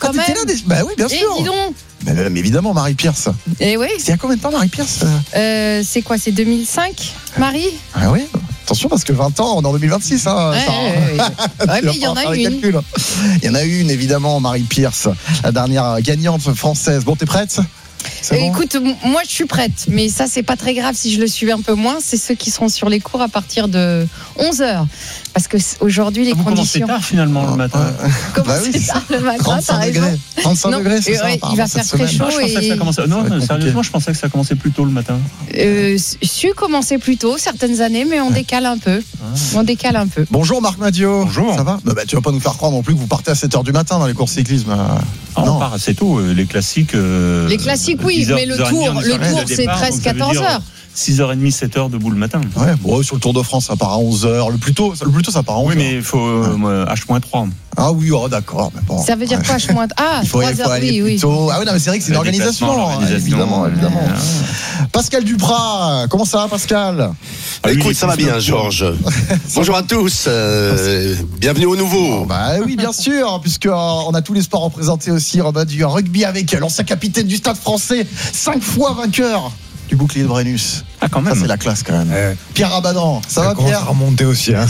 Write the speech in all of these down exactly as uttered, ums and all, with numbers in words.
quand ah, même. Là, des... Bah oui, bien Et sûr. dis donc. Mais, mais évidemment, Marie Pierce. Et oui. C'est il y a combien de temps, Marie Pierce euh, C'est quoi, c'est deux mille cinq, Marie? Ah oui. Attention, parce que vingt ans, on est en deux mille vingt-six. Hein, ouais, ça, ouais, ouais, ouais. Ouais, mais il y en a une. Il y en a une, évidemment, Marie Pierce, la dernière gagnante française. Bon, t'es prête? Euh, bon écoute, moi je suis prête, mais ça c'est pas très grave si je le suis un peu moins. C'est ceux qui seront sur les cours à partir de onze heures. Parce que aujourd'hui les ah, vous conditions. Vous commencez tard finalement le matin. Comment bah oui, c'est tard le matin? trente-cinq degrés. trente-cinq non, degrés, c'est ça. Ouais, il va faire très chaud. Ah, je pensais et... que ça commençait... Non, non sérieusement, je pensais que ça commençait plus tôt le matin. Euh, su commencer plus tôt certaines années, mais on décale un peu. Ah. On décale un peu. Bonjour Marc Madiot. Bonjour. Ça va? bah, bah, Tu vas pas nous faire croire non plus que vous partez à sept heures du matin dans les courses cyclisme. Ah, on part assez tôt. Les classiques. Euh, les classiques, oui, heures, mais le tour, le tour c'est treize quatorze heures. six heures trente, sept heures debout le matin. Ouais, bon, sur le Tour de France, ça part à onze heures. Le plus tôt, le plus tôt ça part à onze heures. Oui, mais il faut euh, H trois. Ah oui, oh, d'accord. Mais bon, ça veut dire quoi, H moins Ah, il faut, trois il faut heures, aller oui, plus tôt. oui. Ah oui, non, mais c'est vrai que c'est une organisation. Hein, évidemment, évidemment. Ouais. Pascal Duprat, comment ça va, Pascal? ah, Écoute, ça va bien, Georges. Bonjour à tous. Euh, bienvenue au nouveau. Oh, bah oui, bien sûr, puisque euh, on a tous les sports représentés aussi. Robin, du rugby avec l'ancien capitaine du Stade Français, cinq fois vainqueur du bouclier de Brennus. Ah, quand même. Ça, c'est la classe, quand même. Euh, Pierre Rabadan, ça, ça va, Pierre? Ça commence à remonter aussi. Hein,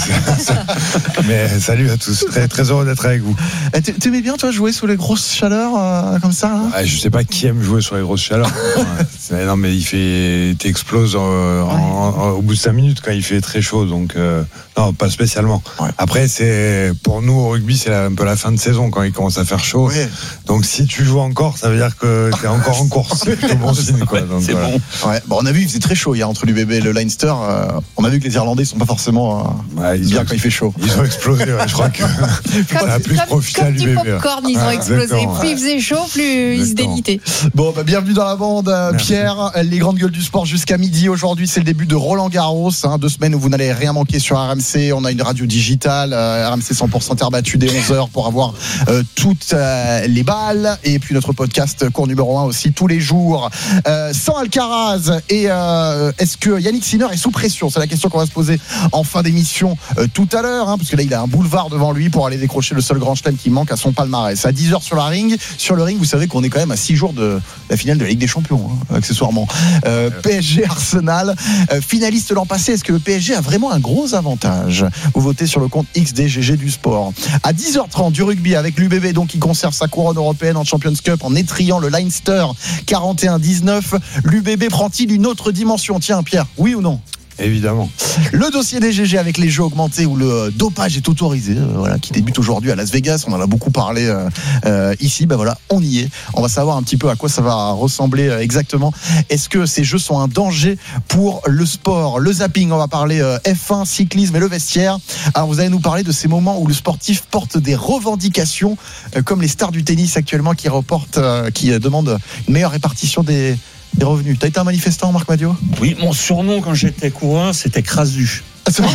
mais salut à tous. Très, très heureux d'être avec vous. T'aimais bien, toi, jouer sous les grosses chaleurs, euh, comme ça, là? Ouais, je sais pas qui aime jouer sur les grosses chaleurs. ouais, non, mais il fait. T'exploses euh, ouais. au bout de cinq minutes quand il fait très chaud. Donc, euh, non, pas spécialement. Ouais. Après, c'est pour nous, au rugby, c'est un peu la fin de saison quand il commence à faire chaud. Ouais. Donc, si tu joues encore, ça veut dire que t'es encore en course. C'est plutôt bon signe, quoi. Donc, c'est voilà. bon. Ouais. Bon, on a vu, il faisait très chaud hier entre l'U B B et le Leinster. Euh, on a vu que les Irlandais sont pas forcément euh, ouais, bien quand il fait chaud. Ils ont explosé, ouais, je crois que ça a plus profité à l'U B B. Comme du popcorn, ils ont explosé. Exactement. Plus il faisait chaud, plus exactement. Ils se délitaient. Bon, bah, bienvenue dans la bande, Merci. Pierre. Les grandes gueules du sport jusqu'à midi. Aujourd'hui, c'est le début de Roland Garros. Hein, deux semaines où vous n'allez rien manquer sur R M C. On a une radio digitale, euh, R M C cent pour cent terre battue dès onze heures pour avoir euh, toutes euh, les balles. Et puis notre podcast cours numéro un aussi tous les jours. Euh, sans Alcaraz et euh, est-ce que Yannick Sinner est sous pression? C'est la question qu'on va se poser en fin d'émission euh, tout à l'heure, hein, parce que là il a un boulevard devant lui pour aller décrocher le seul grand chelem qui manque à son palmarès. À dix heures sur la ring, sur le ring, vous savez qu'on est quand même à six jours de la finale de la Ligue des Champions, hein, accessoirement. Euh, P S G Arsenal, euh, finaliste l'an passé. Est-ce que le P S G a vraiment un gros avantage? Vous votez sur le compte X D G G du sport. À dix heures trente du rugby avec l'U B B donc qui conserve sa couronne européenne en Champions Cup en étriant le Leinster quarante et un dix-neuf. L'U B B prend-il une autre dimension? Tiens, Pierre, oui ou non? Évidemment. Le dossier des G G avec les jeux augmentés où le dopage est autorisé, euh, voilà, qui débute aujourd'hui à Las Vegas. On en a beaucoup parlé euh, euh, ici. Ben voilà, on y est. On va savoir un petit peu à quoi ça va ressembler euh, exactement. Est-ce que ces jeux sont un danger pour le sport? Le zapping, on va parler euh, F un, cyclisme et le vestiaire. Alors vous allez nous parler de ces moments où le sportif porte des revendications, euh, comme les stars du tennis actuellement qui reportent, euh, qui euh, demandent une meilleure répartition des des revenus. T'as été un manifestant, Marc Madiot? Oui, mon surnom quand j'étais coureur, c'était Crasu. Ah, c'est vrai.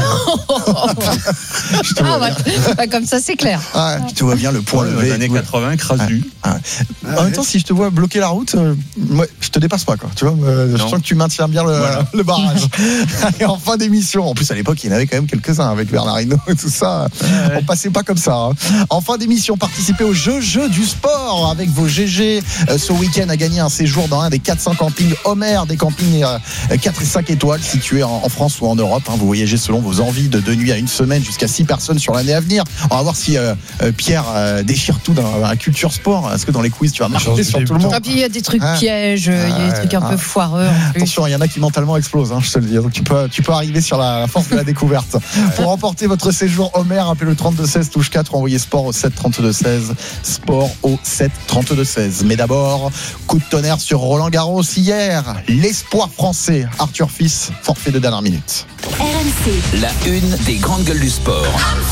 Ah ouais. Bah, comme ça, c'est clair. Ah, tu te vois bien le point levé. Dans les années quatre-vingts, Crasu. Ah, ah. En même temps, si je te vois bloquer la route, euh, moi, je te dépasse pas, quoi. Tu vois, euh, je sens que tu maintiens bien le, voilà. le barrage. Et en fin d'émission, en plus à l'époque, il y en avait quand même quelques-uns avec Bernard Hinault et tout ça. Ouais. On passait pas comme ça. Hein. En fin d'émission, participez au jeu jeu du sport avec vos G G. Euh, ce week-end, à gagner un séjour dans un des quatre cents campings Homer, des campings euh, quatre et cinq étoiles situés en, en France ou en Europe. Hein. Vous voyagez selon vos envies de deux nuits à une semaine jusqu'à six personnes sur l'année à venir. On va voir si euh, euh, Pierre euh, déchire tout dans, dans la culture sport. Est-ce que dans les quiz tu vas marcher sur tout le monde? Et puis il y a des trucs ah. pièges, il y a des trucs un ah. peu foireux. Attention, il y en a qui mentalement explosent, hein, je te le dis. Donc tu peux, tu peux arriver sur la force de la découverte. Pour remporter votre séjour Homer, appelez le trente-deux seize touche quatre, envoyez sport au sept trente-deux seize. Sport au sept trente-deux seize. Mais d'abord, coup de tonnerre sur Roland Garros hier. L'espoir français, Arthur Fils, forfait de dernière minute. R M C. La une des grandes gueules du sport.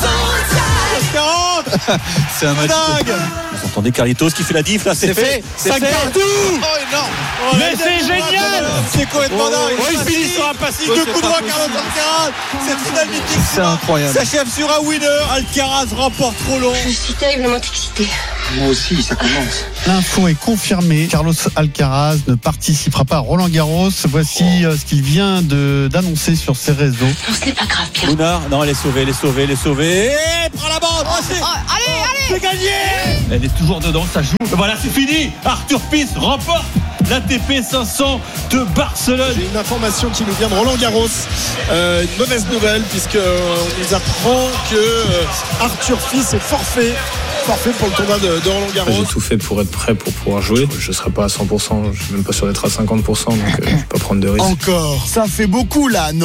C'est un match dingue. Vous entendez Carlitos qui fait la diff là, c'est, c'est fait, fait. C'est cinq partout. Oh non. Oh, mais c'est génial. C'est complètement oh, dingue. Oh, il finit sur un passing, deux coups droits Carlos Alcaraz. Cette finale mythique. C'est incroyable. S'achève sur un winner. Alcaraz remporte trop long. Je suis terriblement excitée. Moi aussi, ça commence. L'info est confirmée. Carlos Alcaraz ne participera pas à Roland-Garros. Voici euh, ce qu'il vient de, d'annoncer sur ses réseaux. Non, ce n'est pas grave, Pierre. Mounard, non, elle est sauvée, elle est sauvée, elle est sauvée. Et prends la bande. Oh, c'est... Oh, allez, allez. C'est gagné. Elle est toujours dedans, ça joue. Voilà, c'est fini. Arthur Fils remporte l'A T P cinq cents de Barcelone. J'ai une information qui nous vient de Roland Garros. Euh, une mauvaise nouvelle, puisqu'on nous apprend que euh, Arthur Fils est forfait. Forfait pour le tournoi de, de Roland Garros. J'ai tout fait pour être prêt pour pouvoir jouer. Je ne serai pas à cent pour cent, je suis même pas sûr d'être à cinquante pour cent, donc euh, je ne vais pas prendre de risques. Encore, ça fait beaucoup là, non ?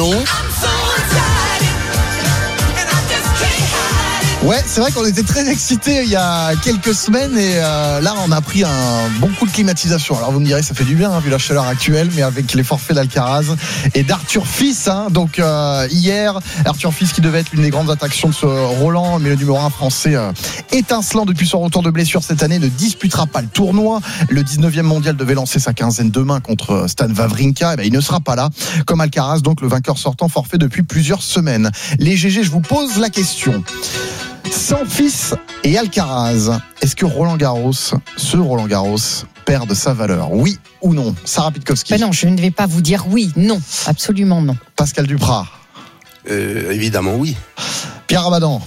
Ouais, c'est vrai qu'on était très excités il y a quelques semaines et euh, là on a pris un bon coup de climatisation. Alors vous me direz ça fait du bien hein, vu la chaleur actuelle, mais avec les forfaits d'Alcaraz et d'Arthur Fils. Hein, donc euh, hier, Arthur Fils qui devait être l'une des grandes attractions de ce Roland, mais le numéro un français euh, étincelant depuis son retour de blessure cette année ne disputera pas le tournoi. Le dix-neuvième mondial devait lancer sa quinzaine demain contre Stan Wawrinka. Et ben, il ne sera pas là. Comme Alcaraz, donc le vainqueur sortant forfait depuis plusieurs semaines. Les G G, je vous pose la question. Sans Fils et Alcaraz, est-ce que Roland Garros, ce Roland Garros, perd de sa valeur ? Oui ou non ? Sarah Pitkowski. Ben non, je ne vais pas vous dire oui, non, absolument non. Pascal Duprat. Euh, évidemment, oui. Pierre Abadan.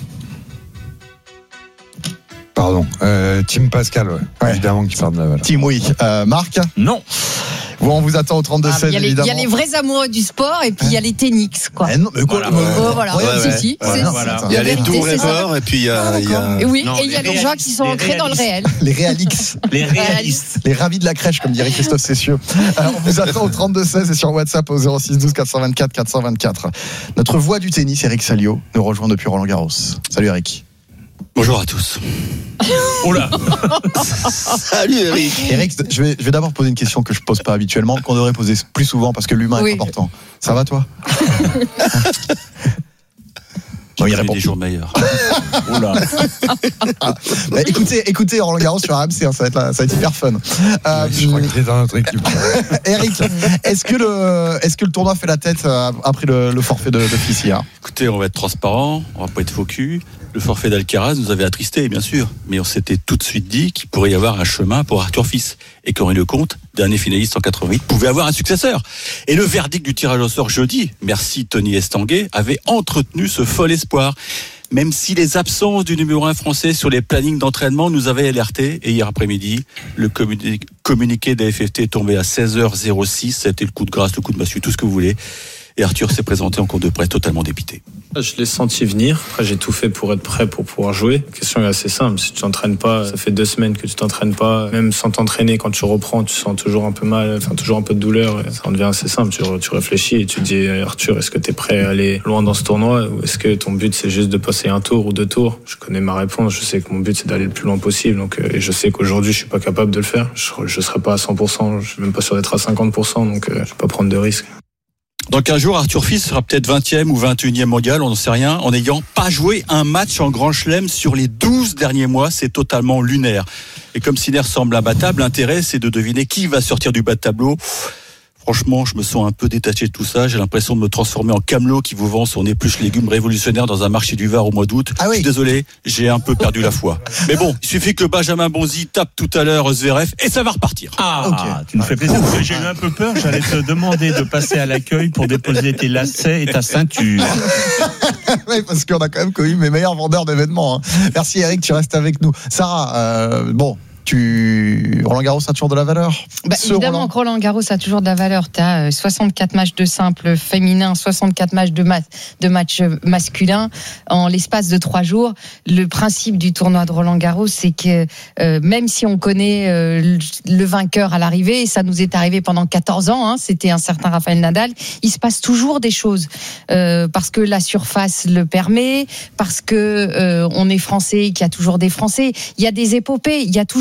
Pardon. Euh, Team Pascal, ouais. Ouais. Évidemment qu'il perd de la valeur. Team oui. Euh, Marc ? Non. Bon, on vous attend au trente-deux seize, Ah, il y a les- évidemment. il y a les vrais amoureux du sport et puis il y a les ténix, quoi. Eh non, mais quoi, Voilà, euh, Oh, voilà, ouais, si, ouais. si, Voilà, c'est- voilà. Il y a les vérité, tours c'est ça. rêveurs et puis il y a. il y a- Et oui, Non, et il y a les les gens qui sont les ancrés dans le réel. Les réalix. Les réalistes. Les ravis de la crèche, comme dirait Christophe Cessieux. Alors, on vous attend au trente-deux seize et sur WhatsApp au zéro six douze quatre cent vingt-quatre quatre cent vingt-quatre. Notre voix du tennis, Eric Salio, nous rejoint depuis Roland Garros. Salut Eric. Bonjour à tous. Oh là. Salut Eric. Eric, je vais, je vais d'abord poser une question que je pose pas habituellement, qu'on devrait poser plus souvent parce que l'humain Oui. est important. Ça va toi ? Non, il J'ai répond des plus. jours meilleurs. Oh là. Bah, écoutez, écoutez Roland Garros sur R M C, hein, ça, va être, la- ça va être hyper fun. Euh, Je crois qu'il est dans notre équipe. Eric, est-ce que, le, est-ce que le tournoi fait la tête euh, après le, le forfait de, de Fils hier ? Écoutez, on va être transparent, on va pas être faux cul. Le forfait d'Alcaraz nous avait attristés, bien sûr, mais on s'était tout de suite dit qu'il pourrait y avoir un chemin pour Arthur Fils et qu'Henri Lecomte, dernier finaliste en quatre-vingt-huit, pouvait avoir un successeur. Et le verdict du tirage au sort jeudi, merci Tony Estanguet, avait entretenu ce fol espoir. Même si les absences du numéro un français sur les plannings d'entraînement nous avaient alertés, et hier après-midi, le communi- communiqué de la F F T est tombé à seize heures zéro six, c'était le coup de grâce, le coup de massue, tout ce que vous voulez. Et Arthur s'est présenté en cours de presse totalement dépité. Je l'ai senti venir. Après, j'ai tout fait pour être prêt pour pouvoir jouer. La question est assez simple. Si tu t'entraînes pas, ça fait deux semaines que tu t'entraînes pas. Même sans t'entraîner, quand tu reprends, tu sens toujours un peu mal, enfin toujours un peu de douleur. Ça en devient assez simple. Tu, tu réfléchis et tu te dis, Arthur, est-ce que tu es prêt à aller loin dans ce tournoi ou est-ce que ton but c'est juste de passer un tour ou deux tours ? Je connais ma réponse. Je sais que mon but c'est d'aller le plus loin possible. Donc, euh, et je sais qu'aujourd'hui je suis pas capable de le faire. Je, je serai pas à cent pour cent. Je suis même pas sûr d'être à cinquante pour cent. Donc, euh, je vais pas prendre de risques. Dans quinze jours, Arthur Fils sera peut-être vingtième ou vingt et unième mondial, on n'en sait rien, en n'ayant pas joué un match en Grand Chelem sur les douze derniers mois. C'est totalement lunaire. Et comme Sinner semble imbattable, l'intérêt, c'est de deviner qui va sortir du bas de tableau. Franchement, je me sens un peu détaché de tout ça. J'ai l'impression de me transformer en camelot qui vous vend son épluche légumes révolutionnaire dans un marché du Var au mois d'août. Ah oui. Je suis désolé, j'ai un peu perdu la foi. Mais bon, il suffit que Benjamin Bonzi tape tout à l'heure Zverev et ça va repartir. Ah, Ok. tu me fais plaisir parce que j'ai eu un peu peur. J'allais te demander de passer à l'accueil pour déposer tes lacets et ta ceinture. Oui, parce qu'on a quand même connu mes meilleurs vendeurs d'événements. Hein. Merci Eric, tu restes avec nous. Sarah, euh, bon, tu... Roland Garros a toujours de la valeur Bah, Ce évidemment Roland- que Roland Garros a toujours de la valeur. Tu as soixante-quatre matchs de simple féminin, soixante-quatre matchs de, ma- de match masculin en l'espace de trois jours. Le principe du tournoi de Roland Garros, c'est que euh, même si on connaît euh, le, le vainqueur à l'arrivée, et ça nous est arrivé pendant quatorze ans, hein, c'était un certain Rafael Nadal, il se passe toujours des choses. Euh, parce que la surface le permet, parce que euh, on est français, qu'il y a toujours des Français. Il y a des épopées, il y a toujours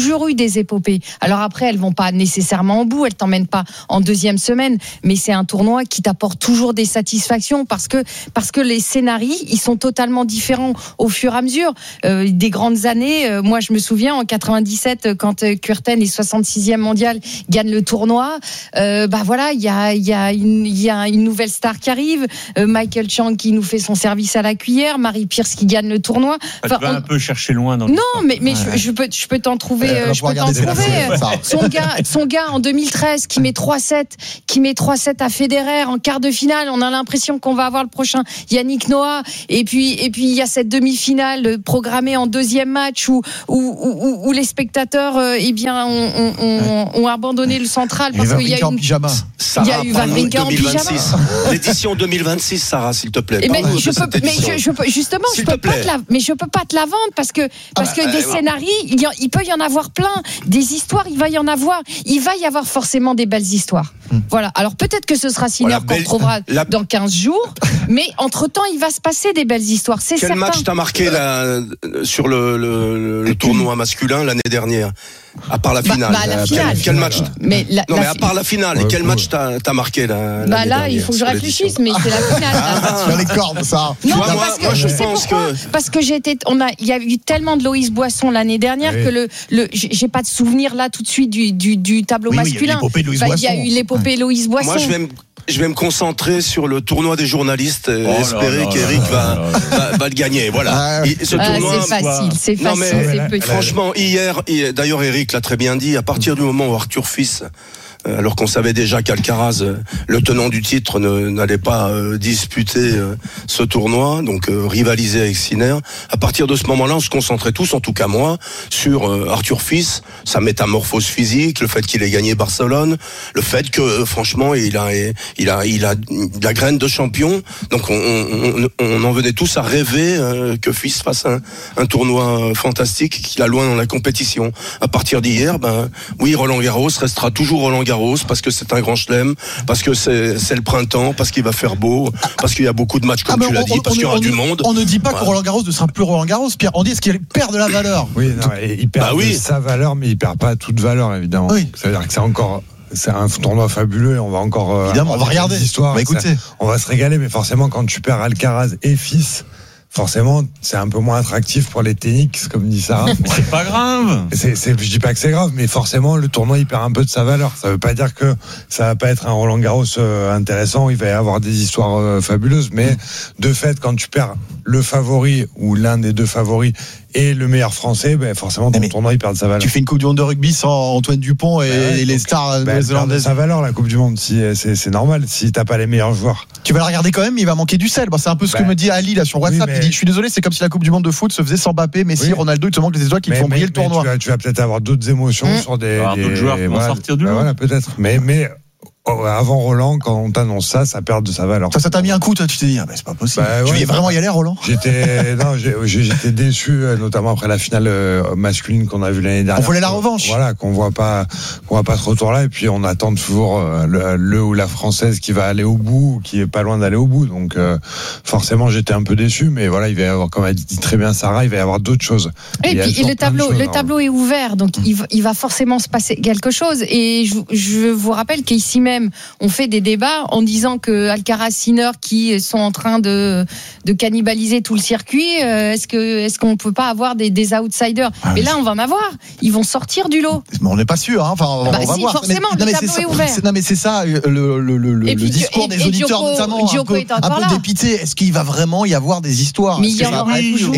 toujours eu des épopées. Alors après, elles vont pas nécessairement au bout, elles t'emmènent pas en deuxième semaine, mais c'est un tournoi qui t'apporte toujours des satisfactions parce que parce que les scénarios, ils sont totalement différents au fur et à mesure. Euh, des grandes années, euh, moi je me souviens en quatre-vingt-dix-sept quand euh, Kuerten est soixante-sixième mondial, gagne le tournoi. Euh, bah voilà, il y a il y a une il y a une nouvelle star qui arrive, euh, Michael Chang qui nous fait son service à la cuillère, Marie Pierce qui gagne le tournoi. Enfin, tu vas on... un peu chercher loin dans Non, mais mais ouais. je, je peux je peux t'en trouver euh, je peux t'en trouver. Son gars son gars en deux mille treize qui met trois sept qui met trois sept à Federer en quart de finale, on a l'impression qu'on va avoir le prochain Yannick Noah, et puis et puis il y a cette demi-finale programmée en deuxième match où où où, où les spectateurs euh, eh bien ont, ont, ont, ont abandonné le central parce qu'il y a une Sarah, il y a eu Wawrinka en pyjama. L'édition deux mille vingt-six, Sarah, s'il te plaît. Eh ben, je peux, mais je, je peux, justement, je peux pas te la, mais je peux pas te la vendre parce que parce ah bah, que des euh, scénarios, il, y a, il peut y en avoir plein, des histoires, il va y en avoir, il va y avoir forcément des belles histoires. Hum. Voilà. Alors peut-être que ce sera Sinner qu'on retrouvera la... dans quinze jours, mais entre temps, il va se passer des belles histoires. C'est Quel certain. match t'as marqué là, sur le, le, le tournoi masculin l'année dernière? À part la finale. Bah, bah, la finale. Quel match mais la, Non, la mais à part la finale, ouais, quel cool. match t'as, t'as marqué là? Bah là, il faut que je réfléchisse, mais c'est la finale. Ah, sur les cordes, ça. Non, moi, parce que moi, je je sais pense pourquoi. que... Parce que j'ai été, on a, il y a eu tellement de Loïs Boisson l'année dernière oui. que le, le, j'ai pas de souvenir là tout de suite du, du, du tableau oui, masculin. Oui, il y a l'épopée de Loïs bah, Boisson. Il y a eu l'épopée ouais. Loïs Boisson. Moi, je vais me Je vais me concentrer sur le tournoi des journalistes et oh espérer là qu'Eric là va, là va, va le gagner. Voilà. Ah, et ce ah, tournoi, c'est facile, c'est facile, non, mais, c'est petit. Franchement, hier, d'ailleurs, Eric l'a très bien dit, à partir du moment où Arthur Fils, alors qu'on savait déjà qu'Alcaraz, le tenant du titre, ne, n'allait pas euh, disputer euh, ce tournoi, donc euh, rivaliser avec Sinner. À partir de ce moment-là, on se concentrait tous, en tout cas moi, sur euh, Arthur Fils, sa métamorphose physique, le fait qu'il ait gagné Barcelone, le fait que euh, franchement il a, il a, il a la graine de champion. Donc on, on, on en venait tous à rêver euh, que Fils fasse un, un tournoi fantastique, qu'il a loin dans la compétition. À partir d'hier, ben oui, Roland Garros restera toujours Roland Garros parce que c'est un grand chelem, parce que c'est, c'est le printemps, parce qu'il va faire beau, parce qu'il y a beaucoup de matchs comme ah tu l'as on, dit, on, parce on, qu'il y aura on, du monde. On ne dit pas ouais. que Roland Garros ne sera plus Roland Garros, Pierre. On dit ce qu'il perd de la valeur. Oui, non, il perd bah oui. sa valeur, mais il perd pas toute valeur évidemment. Oui. Ça veut dire que c'est encore. C'est un tournoi fabuleux et on va encore. Évidemment, on va regarder. Histoires, on va écouter. Ça, on va se régaler, mais forcément, quand tu perds Alcaraz et Fils, forcément, c'est un peu moins attractif pour les tenniques, comme dit Sarah. C'est pas grave. C'est, c'est, je dis pas que c'est grave, mais forcément, le tournoi, il perd un peu de sa valeur. Ça veut pas dire que ça va pas être un Roland Garros euh, intéressant, il va y avoir des histoires euh, fabuleuses, mais de fait, quand tu perds le favori ou l'un des deux favoris et le meilleur français, ben forcément ton tournoi il perd de sa valeur. Tu fais une Coupe du Monde de rugby sans Antoine Dupont et, ouais, et les stars ben, néo-zélandaises. Sa valeur la Coupe du Monde, si, c'est, c'est normal si t'as pas les meilleurs joueurs. Tu vas la regarder quand même, mais il va manquer du sel. Bon, c'est un peu ce ben, que me dit Ali là sur WhatsApp. Oui, mais... Il dit je suis désolé, c'est comme si la Coupe du Monde de foot se faisait sans Mbappé, Messi, oui. Ronaldo, il te manque les étoiles qui mais, te font briller le tournoi. Tu vas, tu vas peut-être avoir d'autres émotions mmh. sur des, alors, des d'autres joueurs qui voilà, vont sortir du ben, lot. Voilà, peut-être. Mais mais avant Roland, quand on t'annonce ça, ça perd de sa valeur. Ça, ça t'a mis un coup, toi, tu t'es dit, ah ben, c'est pas possible. Bah, tu ouais, y vraiment y aller, Roland? J'étais, non, j'ai, j'étais déçu, notamment après la finale masculine qu'on a vue l'année dernière. On voulait la revanche. Voilà, qu'on voit pas, qu'on voit pas ce retour-là, et puis on attend toujours le, le ou la française qui va aller au bout, ou qui est pas loin d'aller au bout. Donc, euh, forcément, j'étais un peu déçu, mais voilà, il va y avoir, comme a dit très bien Sarah, il va y avoir d'autres choses. Et, et puis, et le tableau, choses, le tableau est ouvert, donc mmh. il, va, il va forcément se passer quelque chose. Et je, je vous rappelle qu'ici même, on fait des débats en disant que Alcaraz, Sinner qui sont en train de de cannibaliser tout le circuit, euh, est-ce que est-ce qu'on peut pas avoir des, des outsiders? ah, mais là on va en avoir, ils vont sortir du lot. Mais on n'est pas sûr, hein. Enfin on, bah, on va si, voir. Forcément, mais, le non, tableau mais est ouvert. C'est, non mais c'est ça le le le, le, le puis, discours et, des et auditeurs Djoko, notamment Djoko un peu, un peu dépité. Est-ce qu'il va vraiment y avoir des histoires? Mais il y en aura toujours.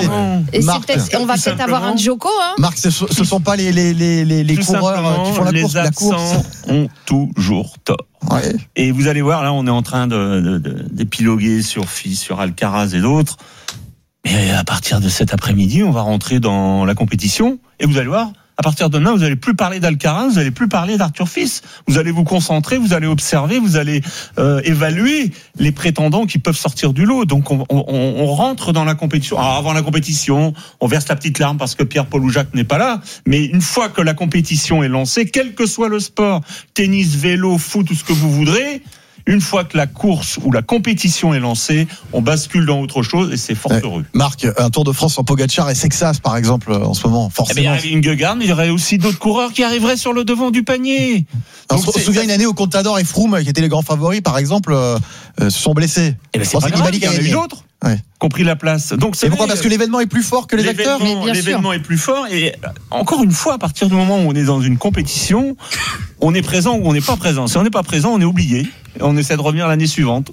Et Marc, c'est peut-être, on va peut-être avoir un Djoko. Hein. Marc, ce, ce sont pas les les les les, les coureurs qui font la course, la course. Ont toujours tort. Ouais. Et vous allez voir, là, on est en train de, de, de, d'épiloguer sur Fils, sur Alcaraz et d'autres. Mais à partir de cet après-midi, on va rentrer dans la compétition. Et vous allez voir, à partir de demain, vous n'allez plus parler d'Alcaraz, vous n'allez plus parler d'Arthur Fils. Vous allez vous concentrer, vous allez observer, vous allez euh, évaluer les prétendants qui peuvent sortir du lot. Donc on, on, on rentre dans la compétition. Alors avant la compétition, on verse la petite larme parce que Pierre-Paul ou Jacques n'est pas là. Mais une fois que la compétition est lancée, quel que soit le sport, tennis, vélo, foot, tout ce que vous voudrez, Une fois que la course ou la compétition est lancée, on bascule dans autre chose et c'est fort ouais. heureux. Marc, un Tour de France sans Pogacar et Sexas, par exemple, en ce moment, forcément. Eh bien, il y aurait une Gueugard, mais il y aurait aussi d'autres coureurs qui arriveraient sur le devant du panier. Donc, on se souvient une année où Contador et Froome, qui étaient les grands favoris, par exemple, euh, se sont blessés. Et ben c'est bon, pas grave, il y en a eu d'autres. Ouais. Compris la place. Donc, c'est pourquoi? Parce que l'événement est plus fort que les acteurs. Mais bien l'événement sûr. est plus fort et encore une fois, à partir du moment où on est dans une compétition, on est présent ou on n'est pas présent. Si on n'est pas présent, on est oublié. Et on essaie de revenir l'année suivante.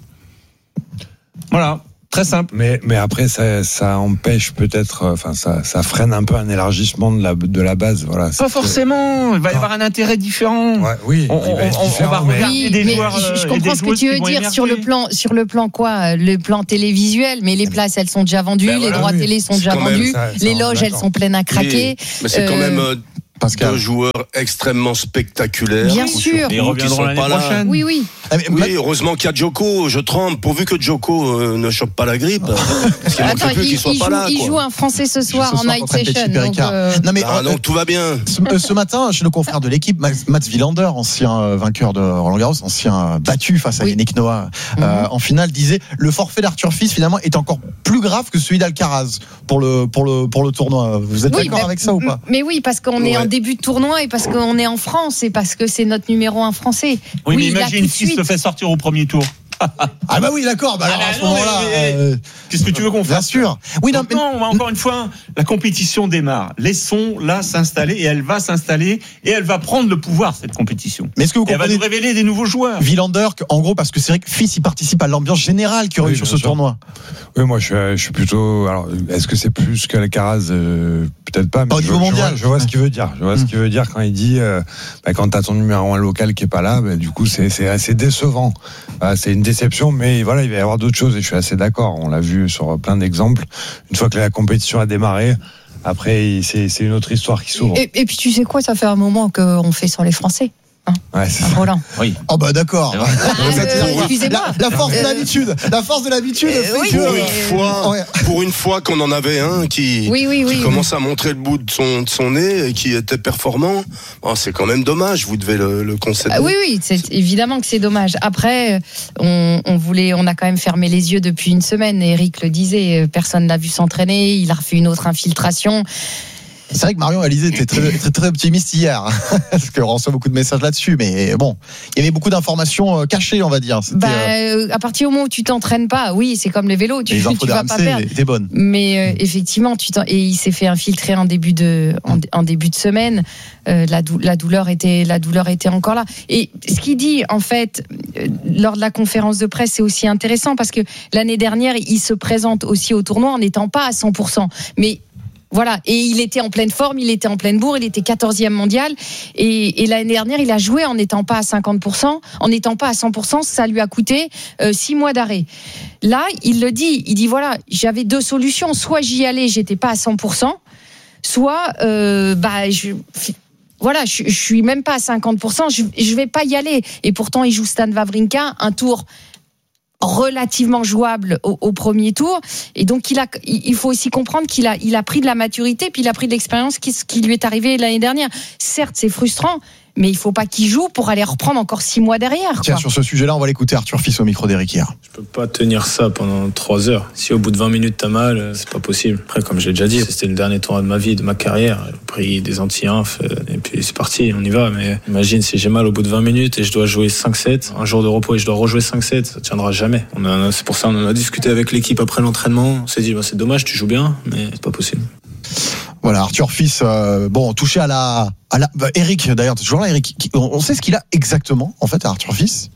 Voilà. Très simple. Mais, mais après, ça, ça empêche peut-être, enfin, ça, ça freine un peu un élargissement de la, de la base. Voilà. Pas forcément. Il va y avoir un intérêt différent. Ouais, oui. On, on, on, on va regarder oui, des mais joueurs. Je, je comprends ce que tu veux dire émerger. sur le plan, sur le plan quoi, le plan télévisuel. Mais les places, elles sont déjà vendues, ben les voilà, droits oui. télé sont c'est déjà vendus, ça, les loges, elles sont pleines à craquer. Oui, mais c'est euh, quand même. Euh, Pascal. Deux joueurs extrêmement spectaculaires. Bien sûr. Ils reviendront l'année prochaine. Oui, oui. Oui, heureusement qu'il y a Djoko. Je tremble pourvu que Djoko euh, ne chope pas la grippe. Parce qu'il Attends, plus il, qu'il soit il, pas joue, là, il joue un Français ce soir en night session. Donc, euh... non, mais, ah, donc tout va bien. Ce, ce matin, chez nos confrères de l'équipe, Mats Wilander, ancien vainqueur de Roland Garros, ancien battu face à oui. Yannick Noah euh, mm-hmm. en finale, disait le forfait d'Arthur Fils finalement est encore plus grave que celui d'Alcaraz pour le pour le pour le tournoi. Vous êtes oui, d'accord mais, avec ça ou pas? Mais oui, parce qu'on ouais. est en début de tournoi. Parce qu'on est en France et parce que c'est notre numéro un français. Oui, oui mais imagine Fils le fait sortir au premier tour. Ah bah oui, d'accord. Bah alors ah bah à ce non, moment-là, mais, mais, euh, qu'est-ce que tu veux qu'on fasse? Bien sûr. Oui, non, mais non, encore une fois, la compétition démarre. Laissons-la s'installer et elle va s'installer et elle va prendre le pouvoir cette compétition. Mais est-ce que vous et elle va nous révéler des nouveaux joueurs. Wilander, en gros, parce que c'est vrai que Fils il participe à l'ambiance générale qu'il y aurait oui, eu sur ce sûr. tournoi. Oui, moi je suis, je suis plutôt. Alors, est-ce que c'est plus qu'Alcaraz euh, peut-être pas. Mais au niveau mondial, je vois, je vois ce qu'il veut dire. Je vois mmh. ce qu'il veut dire quand il dit euh, bah, quand t'as ton numéro un local qui est pas là, bah, du coup c'est c'est assez décevant. Bah, c'est une déception, mais voilà, il va y avoir d'autres choses et je suis assez d'accord. On l'a vu sur plein d'exemples. Une fois que la compétition a démarré, après c'est c'est une autre histoire qui s'ouvre. Et, et puis tu sais quoi, ça fait un moment qu'on fait sur les Français. Hein ouais, c'est Roland. Oui. Oh bah d'accord. Ah, euh, excusez-moi. La, la force euh, de l'habitude. La force de l'habitude. Euh, fait oui, que... pour, une fois, ouais. pour une fois qu'on en avait un qui, oui, oui, oui, qui commence oui. à montrer le bout de son, de son nez et qui était performant. Oh, c'est quand même dommage. Vous devez le, le concéder. Ah, oui, oui. C'est évidemment que c'est dommage. Après, on, on voulait, on a quand même fermé les yeux depuis une semaine. Eric le disait. Personne l'a vu s'entraîner. Il a refait une autre infiltration. C'est vrai que Marion Alizé était très, très, très optimiste hier, parce qu'on reçoit beaucoup de messages là-dessus, mais bon, il y avait beaucoup d'informations cachées, on va dire. Bah, euh, à partir du moment où tu t'entraînes pas, oui, c'est comme les vélos, tu, les tu vas pas perdre. Étaient bonnes. Mais euh, effectivement, tu et il s'est fait infiltrer en début de, en, en début de semaine. Euh, la, dou- la douleur était, la douleur était encore là. Et ce qu'il dit, en fait, euh, lors de la conférence de presse, c'est aussi intéressant parce que l'année dernière, il se présente aussi au tournoi en n'étant pas à cent pour cent, mais voilà, et il était en pleine forme, il était en pleine bourre, il était quatorzième mondial, et, et l'année dernière, il a joué en n'étant pas à cinquante pour cent, en n'étant pas à cent pour cent, ça lui a coûté euh, six mois d'arrêt. Là, il le dit, il dit voilà, j'avais deux solutions, soit j'y allais, j'étais pas à cent pour cent, soit euh, bah je voilà, je, je suis même pas à cinquante pour cent, je, je vais pas y aller. Et pourtant, il joue Stan Wawrinka, un tour relativement jouable au, au premier tour, et donc il a, il faut aussi comprendre qu'il a, il a pris de la maturité, puis il a pris de l'expérience qui, qui lui est arrivée l'année dernière. Certes, c'est frustrant, mais il faut pas qu'il joue pour aller reprendre encore six mois derrière. Tiens, quoi. Sur ce sujet-là, on va l'écouter Arthur Fils au micro d'Éric hier. Je peux pas tenir ça pendant trois heures. Si au bout de vingt minutes t'as mal, c'est pas possible. Après, comme j'ai déjà dit, c'était le dernier tournoi de ma vie, de ma carrière. J'ai pris des anti-inf et puis c'est parti, on y va. Mais imagine si j'ai mal au bout de vingt minutes et je dois jouer cinq sept, un jour de repos et je dois rejouer cinq sept, ça tiendra jamais. On a, c'est pour ça qu'on en a discuté avec l'équipe après l'entraînement. On s'est dit, bah, c'est dommage, tu joues bien, mais c'est pas possible. Voilà, Arthur Fils, euh, bon, touché à la, à la, bah, Eric, d'ailleurs, toujours là, Eric, on sait ce qu'il a exactement, en fait, à Arthur Fils.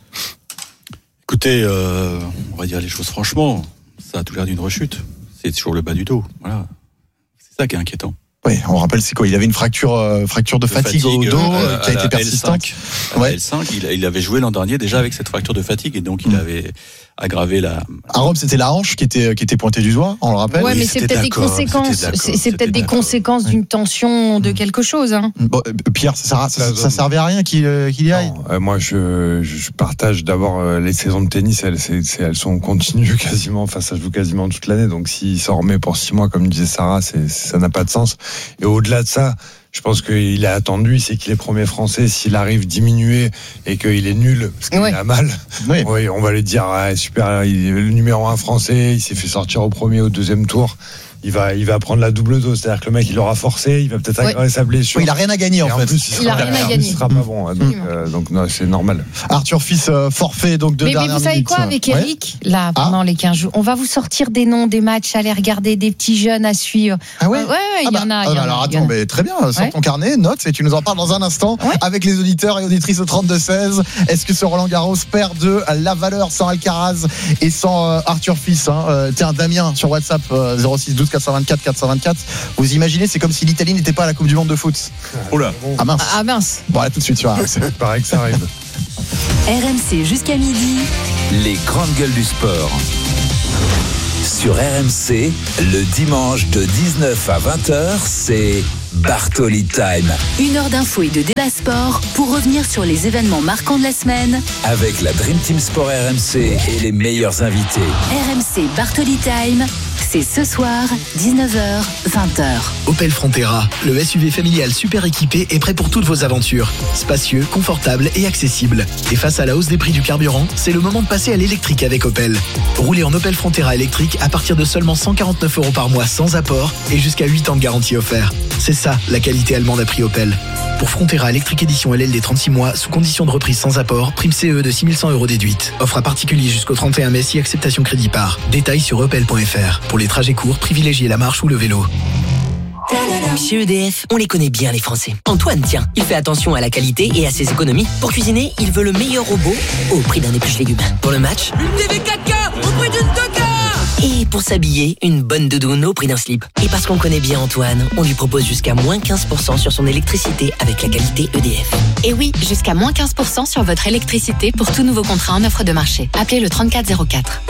Écoutez, euh, on va dire les choses franchement, ça a tout l'air d'une rechute. C'est toujours le bas du dos, voilà. C'est ça qui est inquiétant. Oui, on rappelle, c'est quoi? Il avait une fracture, euh, fracture de, de fatigue, fatigue au dos, euh, qui a été persistante. L cinq, ouais. L cinq, il, il avait joué l'an dernier déjà avec cette fracture de fatigue, et donc il mmh. avait aggravé la. À Rome, c'était la hanche qui était qui était pointée du doigt, on le rappelle. Ouais, oui, mais c'est peut-être des conséquences. C'est, c'est peut-être des conséquences d'une tension de quelque chose. Hein. Bon, Pierre, ça, ça, ça servait à rien qu'il, qu'il y aille. Non, euh, moi, je, je partage d'abord euh, les saisons de tennis. Elles, c'est, c'est, elles sont continues quasiment. Enfin, ça joue quasiment toute l'année. Donc, s'il s'en remet pour six mois, comme disait Sarah, c'est, ça n'a pas de sens. Et au-delà de ça, Je pense qu'il a attendu, il sait qu'il est premier français. S'il arrive diminué et qu'il est nul, parce qu'il Ouais. a mal, Oui. oui, on va lui dire ah, super, il est le numéro un français, il s'est fait sortir au premier, au deuxième tour. Il va, il va prendre la double dose, c'est-à-dire que le mec il l'aura forcé, il va peut-être aggraver Ouais. sa blessure. Oui, il a rien à gagner en Et fait. plus, il, Il a sera, rien à en plus, gagner. il sera pas bon, hein, donc, euh, donc non, c'est normal. Arthur Fils euh, forfait donc de Mais, mais dernière vous savez minute. quoi, avec Ouais. Eric, là, pendant les quinze jours, on va vous sortir des noms, des matchs, aller regarder des petits jeunes à suivre. Ah ouais. Ouais, ouais, il Ah y bah, en a. ah il y bah en a, alors il y en attends, a. mais très bien, sors Ouais. ton carnet, note et tu nous en parles dans un instant Ouais. avec les auditeurs et auditrices au trente-deux seize. Est-ce que ce Roland Garros perd de la valeur sans Alcaraz et sans euh, Arthur Fils hein euh, Tiens, Damien sur WhatsApp euh, zéro six douze quatre cent vingt-quatre quatre cent vingt-quatre. Vous imaginez, c'est comme si l'Italie n'était pas à la Coupe du Monde de foot. Oh là. Ah mince. Ah mince. Bon, allez tout de suite sur R M C. Il paraît que ça arrive. R M C jusqu'à midi. Les grandes gueules du sport. Sur R M C, le dimanche de dix-neuf à vingt heures, c'est Bartoli Time. Une heure d'infos et de débat sport pour revenir sur les événements marquants de la semaine. Avec la Dream Team Sport R M C et les meilleurs invités. R M C Bartoli Time, c'est ce soir, dix-neuf heures, vingt heures. Opel Frontera, le S U V familial super équipé est prêt pour toutes vos aventures. Spacieux, confortable et accessible. Et face à la hausse des prix du carburant, c'est le moment de passer à l'électrique avec Opel. Roulez en Opel Frontera électrique à partir de seulement cent quarante-neuf euros par mois sans apport et jusqu'à huit ans de garantie offert. C'est ça, la qualité allemande à prix Opel. Pour Frontera électrique édition L L D trente-six mois, sous condition de reprise sans apport, prime C E de six mille cent euros déduite. Offre à particulier jusqu'au trente et un mai si acceptation crédit par. Détails sur opel point f r. Pour les trajets courts, privilégiez la marche ou le vélo. Chez E D F, on les connaît bien les Français. Antoine, tiens, il fait attention à la qualité et à ses économies. Pour cuisiner, il veut le meilleur robot au prix d'un épluche légumes. Pour le match, une T V quatre K au prix d'une Toka. Et pour s'habiller, une bonne doudoune au prix d'un slip. Et parce qu'on connaît bien Antoine, on lui propose jusqu'à moins quinze pour cent sur son électricité avec la qualité E D F. Et oui, jusqu'à moins quinze pour cent sur votre électricité pour tout nouveau contrat en offre de marché. Appelez le trente-quatre zéro quatre.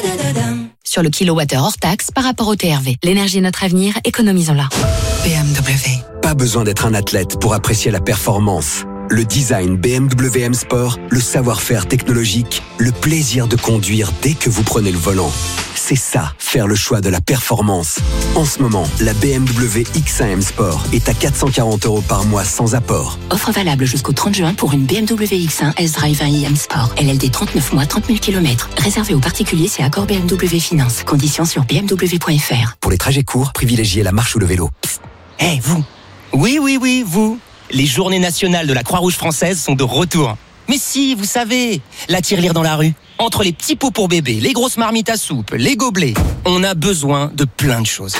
Sur le kilowattheure hors taxe par rapport au T R V. L'énergie est notre avenir, économisons-la. B M W. Pas besoin d'être un athlète pour apprécier la performance. Le design B M W M Sport, le savoir-faire technologique, le plaisir de conduire dès que vous prenez le volant. C'est ça, faire le choix de la performance. En ce moment, la B M W X un M Sport est à quatre cent quarante euros par mois sans apport. Offre valable jusqu'au trente juin pour une B M W X un S-Drive un i M Sport. L L D trente-neuf mois, trente mille kilomètres. Réservé aux particuliers, c'est accord B M W Finance. Conditions sur b m w point f r. Pour les trajets courts, privilégiez la marche ou le vélo. Eh, hey, vous. Oui, oui, oui, vous. Les journées nationales de la Croix-Rouge française sont de retour. Mais si, vous savez, la tirelire dans la rue. Entre les petits pots pour bébé, les grosses marmites à soupe, les gobelets, on a besoin de plein de choses.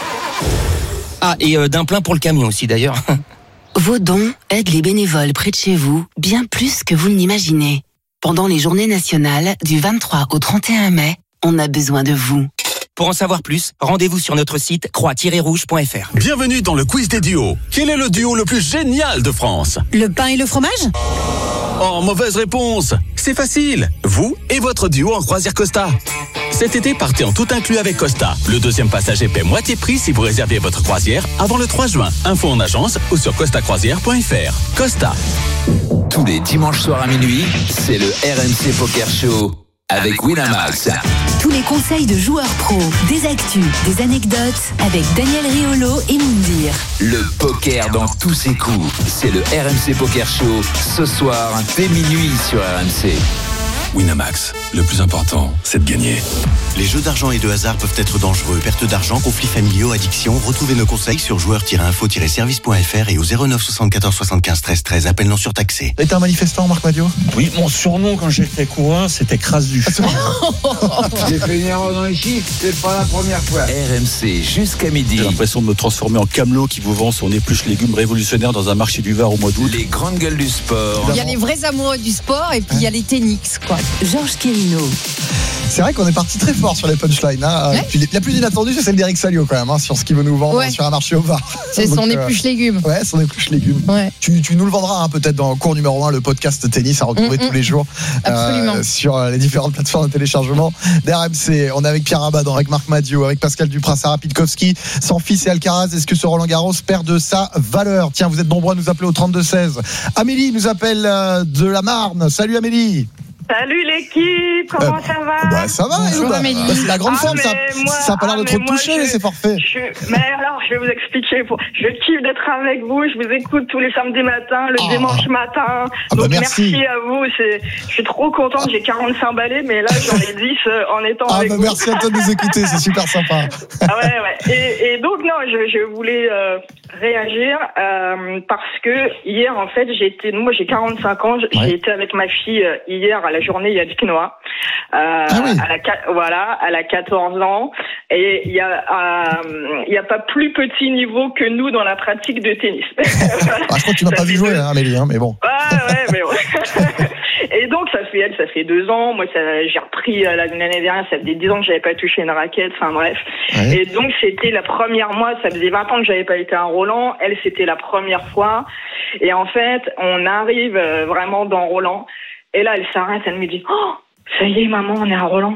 Ah, et euh, d'un plein pour le camion aussi d'ailleurs. Vos dons aident les bénévoles près de chez vous bien plus que vous ne l'imaginez. Pendant les journées nationales du vingt-trois au trente et un mai, on a besoin de vous. Pour en savoir plus, rendez-vous sur notre site croix tiret rouge point f r. Bienvenue dans le quiz des duos. Quel est le duo le plus génial de France? Le pain et le fromage? Oh, mauvaise réponse. C'est facile. Vous et votre duo en croisière Costa. Cet été, partez en tout inclus avec Costa. Le deuxième passager paie moitié prix si vous réservez votre croisière avant le trois juin. Info en agence ou sur costa croisière point f r. Costa. Tous les dimanches soirs à minuit, c'est le R M C Poker Show avec Winamax. Tous les conseils de joueurs pros, des actus, des anecdotes avec Daniel Riolo et Moundir. Le poker dans tous ses coups. C'est le R M C Poker Show ce soir dès minuit sur R M C. Winamax, le plus important, c'est de gagner. Les jeux d'argent et de hasard peuvent être dangereux. Perte d'argent, conflits familiaux, addiction. Retrouvez nos conseils sur joueurs tiret info tiret service point f r et au zéro neuf soixante-quatorze soixante-quinze treize treize. Appel non surtaxé. T'es un manifestant, Marc Madio? Oui, mon surnom quand j'étais coureur, c'était Crasse du Chou. J'ai fait une erreur dans les chiffres, c'est pas la première fois. R M C jusqu'à midi. J'ai l'impression de me transformer en camelot qui vous vend son épluche légumes révolutionnaire dans un marché du Var au mois d'août. Les grandes gueules du sport. Il y a les vrais amoureux du sport et puis il y a les ténix, quoi. Georges Quérino. C'est vrai qu'on est parti très fort sur les punchlines. Hein. Ouais. Puis la plus inattendue, c'est celle d'Eric Salio quand même, hein, sur ce qu'il veut nous vendre Ouais. sur un marché au Var. C'est Donc, son euh, épluche légumes. Ouais, son épluche légumes. Ouais. Tu, tu nous le vendras hein, peut-être dans cours numéro un, le podcast tennis à retrouver Mm-mm. tous les jours Absolument. euh, sur euh, les différentes plateformes de téléchargement d'R M C. On est avec Pierre Abadan, avec Marc Madio, avec Pascal Dupras, Sarah Pitkowski, sans fils et Alcaraz. Est-ce que ce Roland Garros perd de sa valeur? Tiens, vous êtes nombreux à nous appeler au trente-deux seize. Amélie nous appelle euh, de la Marne. Salut Amélie. Salut l'équipe, comment euh, ça va? Bah ça va, bonjour bah, Amélie. Bah, c'est la grande ah, forme, ça, moi, ça a pas l'air ah, de trop te toucher, je, ces forfaits. Je, mais alors, je vais vous expliquer. Pour, je kiffe d'être avec vous, je vous écoute tous les samedis matins, le oh. dimanche matin. Ah, donc bah, merci. merci à vous, c'est, je suis trop contente, j'ai quarante-cinq balais, mais là j'en ai dix euh, en étant ah, avec bah, vous. Merci à toi de nous écouter, c'est super sympa. Ah ouais, ouais. Et, et donc, non, je, je voulais euh, réagir euh, parce que hier, en fait, j'ai été, moi j'ai quarante-cinq ans, j'ai ouais. été avec ma fille euh, hier à la journée Yannick Noah. Euh, ah oui. à la, voilà, elle a quatorze ans et il y a, il euh, y a pas plus petit niveau que nous dans la pratique de tennis. Voilà. Ah, je crois que tu m'as pas vu jouer, hein, Amélie, hein, mais bon. Ouais, ouais, mais ouais. Et donc ça fait elle, ça fait deux ans. Moi, ça, j'ai repris euh, l'année dernière. Ça faisait dix ans que j'avais pas touché une raquette. Enfin bref. Ouais. Et donc c'était la première. Moi, ça faisait vingt ans que j'avais pas été à Roland. Elle, c'était la première fois. Et en fait, on arrive euh, vraiment dans Roland. Et là, elle s'arrête. Elle me dit, oh, ça y est, maman, on est à Roland.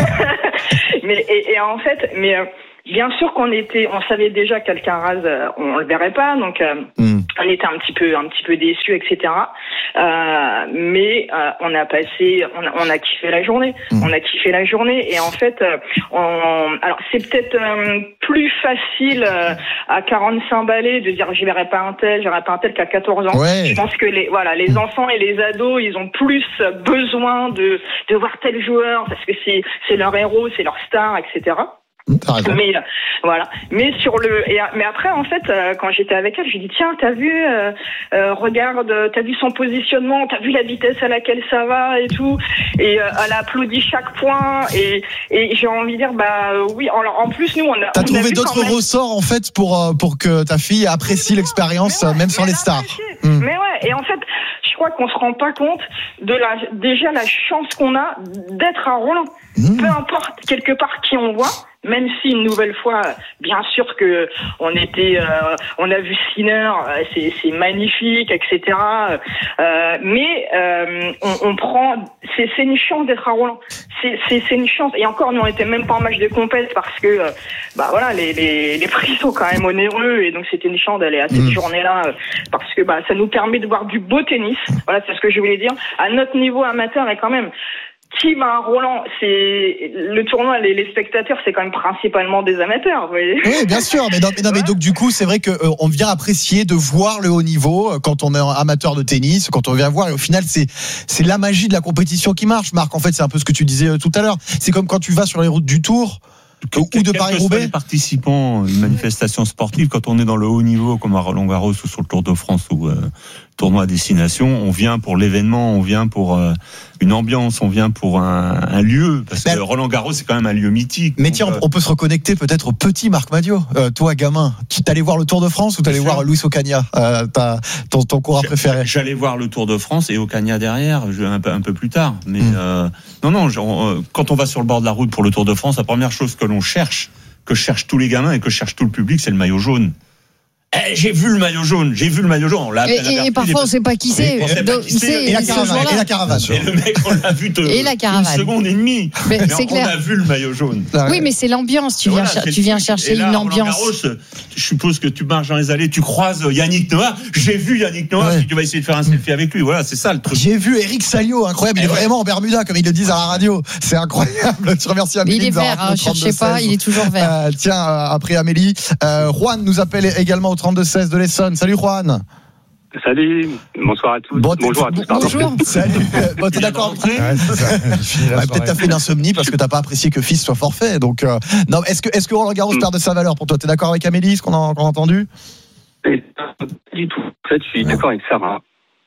mais et, et en fait, mais euh, bien sûr qu'on était, on savait déjà qu'Alcaraz, euh, on le verrait pas, donc. Euh, mm. On était un petit peu, un petit peu déçus, et cetera. Euh, mais euh, on a passé, on a, on a kiffé la journée. Mmh. On a kiffé la journée. Et en fait, euh, on, alors c'est peut-être euh, plus facile euh, à quarante-cinq balais de dire je verrai pas un tel, je verrai pas un tel qu'à quatorze ans. Ouais. Je pense que les, voilà, les enfants et les ados, ils ont plus besoin de de voir tel joueur parce que c'est c'est leur héros, c'est leur star, et cetera. Mais euh, voilà. Mais sur le, et, mais après en fait, euh, quand j'étais avec elle, je lui dis tiens, t'as vu, euh, euh, regarde, t'as vu son positionnement, t'as vu la vitesse à laquelle ça va et tout, et euh, elle a applaudi chaque point et et j'ai envie de dire bah oui. En, en plus nous on a. T'as on trouvé a d'autres même... ressorts en fait pour pour que ta fille apprécie l'expérience ouais, même sans les stars. Mmh. Mais ouais. Et en fait, je crois qu'on se rend pas compte de la déjà la chance qu'on a d'être à Roland. Mmh. Peu importe quelque part qui on voit. Même si une nouvelle fois, bien sûr que on était, euh, on a vu Sinner, c'est, c'est magnifique, et cetera. Euh, mais euh, on, on prend, c'est, c'est une chance d'être à Roland. C'est, c'est, c'est une chance. Et encore, nous on était même pas en match de compète parce que, euh, bah voilà, les, les, les prix sont quand même onéreux et donc c'était une chance d'aller à cette mmh. journée-là parce que bah ça nous permet de voir du beau tennis. Voilà, c'est ce que je voulais dire. À notre niveau amateur et quand même. Qui va à Roland, c'est le tournoi, les, les spectateurs, c'est quand même principalement des amateurs, vous voyez. Oui, bien sûr, mais non, mais, non, mais donc du coup, c'est vrai que euh, on vient apprécier de voir le haut niveau euh, quand on est amateur de tennis, quand on vient voir. Et au final, c'est c'est la magie de la compétition qui marche. Marc, en fait, c'est un peu ce que tu disais euh, tout à l'heure. C'est comme quand tu vas sur les routes du Tour. Que, ou de Paris-Roubaix. Les participants, une manifestation sportive, quand on est dans le haut niveau, comme à Roland-Garros ou sur le Tour de France ou euh, tournoi à destination, on vient pour l'événement, on vient pour euh, une ambiance, on vient pour un, un lieu, parce ben, que Roland-Garros c'est quand même un lieu mythique. Mais tiens, euh, on peut se reconnecter peut-être au petit Marc Madiot. Euh, toi, gamin, tu t'allais voir le Tour de France ou t'allais voir Luis Ocaña, euh, ton, ton coureur préféré? J'allais voir le Tour de France et Ocaña derrière, un peu, un peu plus tard. Mais mmh. euh, non, non, genre, euh, quand on va sur le bord de la route pour le Tour de France, la première chose que l'on cherche, que cherchent tous les gamins et que cherche tout le public, c'est le maillot jaune. Eh, j'ai vu le maillot jaune, j'ai vu le maillot jaune. On l'a et, et, et parfois on sait pas qui c'est. Et la caravane. Et la caravane. Et le mec, on l'a vu te, et la caravane. une seconde et demie. Mais, mais c'est on, clair. on a vu le maillot jaune. Oui, mais c'est l'ambiance. Tu viens, voilà, tu viens chercher là, une ambiance. Garros, je suppose que tu marches dans les allées, tu croises Yannick Noah. J'ai vu Yannick Noah, ouais. Tu vas essayer de faire un selfie avec lui. Voilà, c'est ça le truc. J'ai vu Eric Salio, incroyable. Il est ouais. vraiment en Bermuda, comme ils le disent à la radio. C'est incroyable. Tu remercies Amélie. Il est vert, hein, cherchez pas, il est toujours vert. Euh, tiens, après Amélie, euh, Juan nous appelle également au trente-deux seize de l'Essonne. Salut Juan. Salut, bonsoir à tous. Bon, bonjour à tous. Bonjour. Salut. Bon, t'es d'accord avec ouais, ouais, peut-être t'as fait une insomnie parce que t'as pas apprécié que Fils soit forfait. Donc, euh, non, est-ce que est-ce que Roland Garros mm. perd de sa valeur pour toi? T'es d'accord avec Amélie, ce qu'on a, qu'on a entendu? Pas du tout. En fait, je suis ouais. d'accord avec Sarah.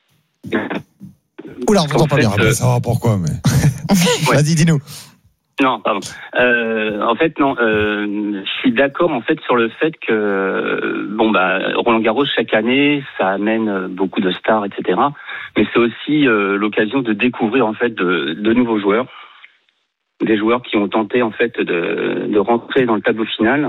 Oula, on t'entend pas bien. Euh... Ça va pourquoi mais. Ouais. Vas-y, dis-nous. Non, pardon. Euh, en fait, non. Euh, je suis d'accord en fait sur le fait que bon bah Roland Garros chaque année, ça amène beaucoup de stars, et cetera. Mais c'est aussi euh, l'occasion de découvrir en fait de, de nouveaux joueurs, des joueurs qui ont tenté en fait de, de rentrer dans le tableau final.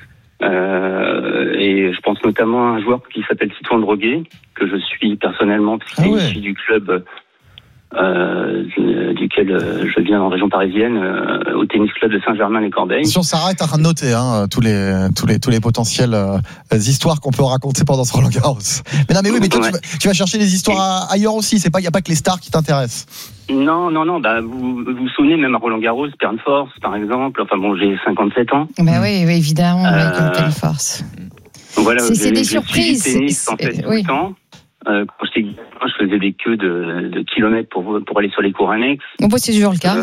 Euh, et je pense notamment à un joueur qui s'appelle Titouan Droguet, que je suis personnellement, puisqu'il ah ouais. est issu du club euh, duquel euh, je viens en région parisienne, euh, au tennis club de Saint-Germain-les-Corbeilles. Sur Sarah est en train de noter hein, tous les tous les tous les potentiels euh, histoires qu'on peut raconter pendant ce Roland Garros. Mais non mais oui, mais toi ouais. tu, vas, tu vas chercher des histoires Et... ailleurs aussi. C'est pas il y a pas que les stars qui t'intéressent. Non non non. Bah vous vous, vous souvenez même à Roland Garros, Pern Force par exemple. Enfin bon, j'ai cinquante-sept ans. Bah oui, oui évidemment, euh... comme Pern Force. Voilà, c'est, c'est des j'ai surprises. Du tennis, en fait, tout oui. le temps. Euh, quand j'étais gamin, je faisais des queues de, de kilomètres pour, pour aller sur les cours annexes. Bon, bah, c'est toujours le cas. Euh,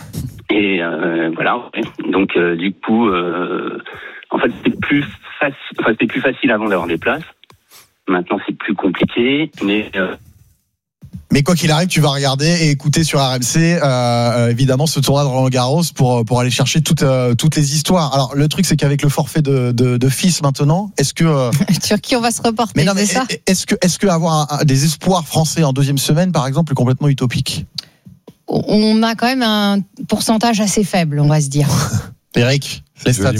et euh, voilà. Ouais. Donc, euh, du coup, euh, en fait, c'était plus, faci- enfin, c'était plus facile avant d'avoir des places. Maintenant, c'est plus compliqué. Mais euh, Mais quoi qu'il arrive, tu vas regarder et écouter sur R M C, euh, évidemment, ce tournoi de Roland-Garros pour pour aller chercher toutes euh, toutes les histoires. Alors le truc, c'est qu'avec le forfait de de, de fils maintenant, est-ce que euh... sur qui on va se reporter? Mais non, mais c'est ça est-ce que est-ce que avoir un, des espoirs français en deuxième semaine, par exemple, est complètement utopique? On a quand même un pourcentage assez faible, on va se dire. Eric, les stats.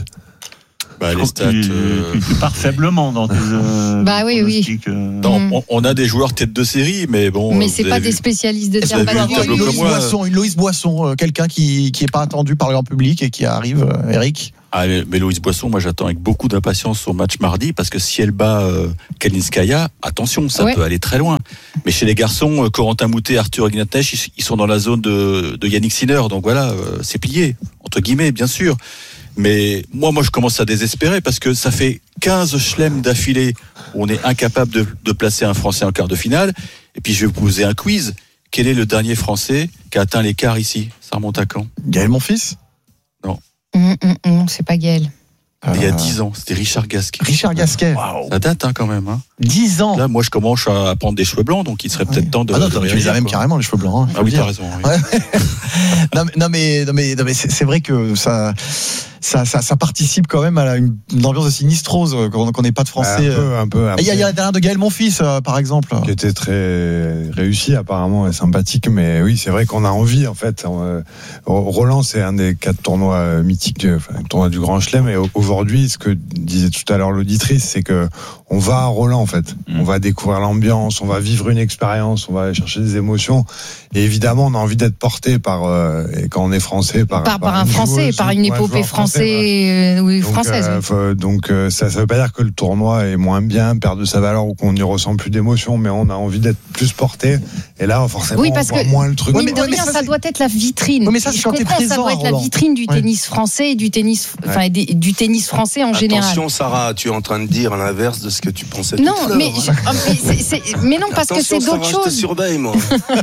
Bah, les stats, tu, euh... tu, tu pars faiblement dans tes euh, bah oui oui euh... non, on, on a des joueurs tête de série mais bon mais c'est pas vu... des spécialistes de terre battue. Une Loïs Boisson, une Loïs Boisson, quelqu'un qui qui est pas attendu par le grand public et qui arrive, euh, Eric. Ah, mais Loïs Boisson, moi j'attends avec beaucoup d'impatience son match mardi parce que si elle bat euh, Kalinskaya, attention, ça ouais. peut aller très loin. Mais chez les garçons, euh, Corentin Moutet, Arthur Ignatech, ils, ils sont dans la zone de, de Yannick Sinner, donc voilà, euh, c'est plié entre guillemets, bien sûr. Mais moi, moi, je commence à désespérer parce que ça fait quinze chelems d'affilée où on est incapable de, de placer un Français en quart de finale. Et puis, je vais vous poser un quiz. Quel est le dernier Français qui a atteint les quarts ici? Ça remonte à quand? Gaël Monfils? Non. Mmh, mmh, non, c'est pas Gaël. Il y a dix ans, c'était Richard Gasquet. Richard Gasquet. Wow. Ça date hein, quand même. Hein. dix ans. Là, moi, je commence à prendre des cheveux blancs, donc il serait peut-être ouais. temps de. Ah non, de tu réagir, les as même quoi. carrément les cheveux blancs. Hein, ah oui, t'as raison. Oui. Ouais. non, mais, non, mais, non, mais, non, mais c'est, c'est vrai que ça, ça, ça, ça participe quand même à la, une, une ambiance de sinistrose qu'on qu'on n'ait pas de Français. Un peu, un peu. Il y, y a la dernière de Gaël Monfils, euh, par exemple, qui était très réussi apparemment et sympathique. Mais oui, c'est vrai qu'on a envie en fait. Euh, Roland, c'est un des quatre tournois mythiques, enfin, le tournoi du Grand Chelem. Et aujourd'hui, ce que disait tout à l'heure l'auditrice, c'est que on va à Roland en fait. Mmh. On va découvrir l'ambiance, on va vivre une expérience, on va aller chercher des émotions. Et évidemment, on a envie d'être porté par, euh, et quand on est français, par, par, par, par un Français, joueuse, par une épopée française ouais. ou française. Donc, euh, oui. donc euh, ça, ça veut pas dire que le tournoi est moins bien, perd de sa valeur ou qu'on n'y ressent plus d'émotion, mais on a envie d'être plus porté. Et là, forcément, oui, parce on voit que, moins le truc. Oui, mais de rien, ça, ça doit être la vitrine. Oui, mais ça, je comprends, présent, ça doit être Roland. la vitrine du ouais. tennis français et du tennis, enfin, ouais. du tennis français en Attention, général. Attention, Sarah, tu es en train de dire l'inverse de ce que tu pensais. Non, tout à mais, l'heure, je, hein. mais, c'est, c'est, mais non, parce Attention, que c'est d'autres Sarah, choses. Je te surveille, moi.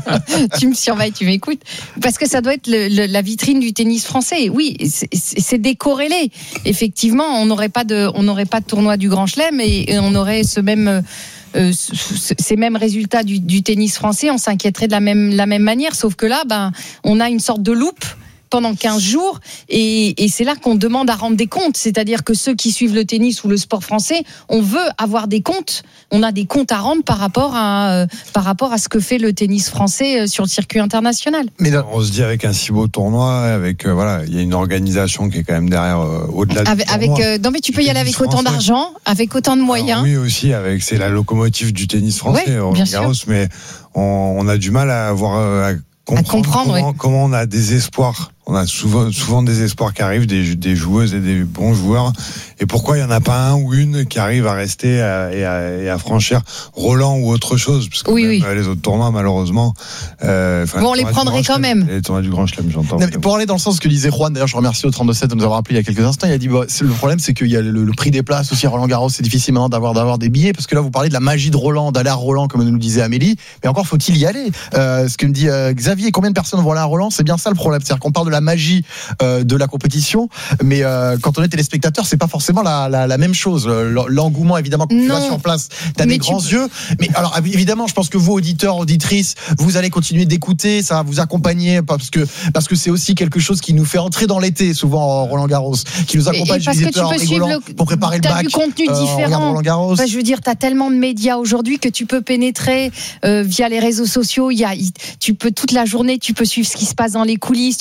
Tu me surveilles, tu m'écoutes. Parce que ça doit être le, le, la vitrine du tennis français. Oui, c'est, c'est décorrélé. Effectivement, on n'aurait pas de, on n'aurait pas de tournoi du Grand Chelem et, et on aurait ce même. Euh, ces mêmes résultats du, du tennis français, on s'inquiéterait de la même, la même manière, sauf que là, ben, on a une sorte de loupe pendant quinze jours et, et c'est là qu'on demande à rendre des comptes, c'est-à-dire que ceux qui suivent le tennis ou le sport français, on veut avoir des comptes, on a des comptes à rendre par rapport à, euh, par rapport à ce que fait le tennis français sur le circuit international. Mais là, on se dit avec un si beau tournoi, avec euh, voilà, il y a une organisation qui est quand même derrière, euh, au-delà avec, du tournoi. Avec, euh, non mais tu peux y aller avec autant d'argent, avec autant de moyens. Alors, oui aussi, avec c'est la locomotive du tennis français, ouais, bien Garros, sûr. mais on, on a du mal à avoir à comprendre, à comprendre comment, oui. comment on a des espoirs. On a souvent, souvent des espoirs qui arrivent, des, des joueuses et des bons joueurs. Et pourquoi il n'y en a pas un ou une qui arrive à rester à, et, à, et à franchir Roland ou autre chose? Parce que oui, même, oui. les autres tournois, malheureusement. Euh, bon, on les prendrait quand même. Les tournois du Grand Chelem, j'entends. Non, pour aller dans le sens de ce que disait Juan, d'ailleurs, je remercie au trente-deux sept de nous avoir appelé il y a quelques instants. Il a dit bah, c'est, le problème, c'est qu'il y a le, le prix des places aussi à Roland-Garros. C'est difficile maintenant d'avoir, d'avoir des billets. Parce que là, vous parlez de la magie de Roland, d'aller à Roland, comme nous disait Amélie. Mais encore faut-il y aller. Euh, ce que me dit euh, Xavier, combien de personnes vont aller à Roland? C'est bien ça le problème. C'est-à-dire qu'on parle de la magie euh, de la compétition, mais euh, quand on est téléspectateur, c'est pas forcément la, la, la même chose. L'engouement, évidemment, quand tu vas sur place, t'as des grands yeux. Mais alors, évidemment, je pense que vous, auditeurs, auditrices, vous allez continuer d'écouter, ça va vous accompagner, parce que parce que c'est aussi quelque chose qui nous fait entrer dans l'été, souvent Roland Garros, qui nous accompagne. Et parce que tu peux suivre le, pour préparer le bac. T'as du contenu euh, différent. Roland Garros. Enfin, je veux dire, t'as tellement de médias aujourd'hui que tu peux pénétrer euh, via les réseaux sociaux. Il y a, tu peux toute la journée, tu peux suivre ce qui se passe dans les coulisses, tu peux avoir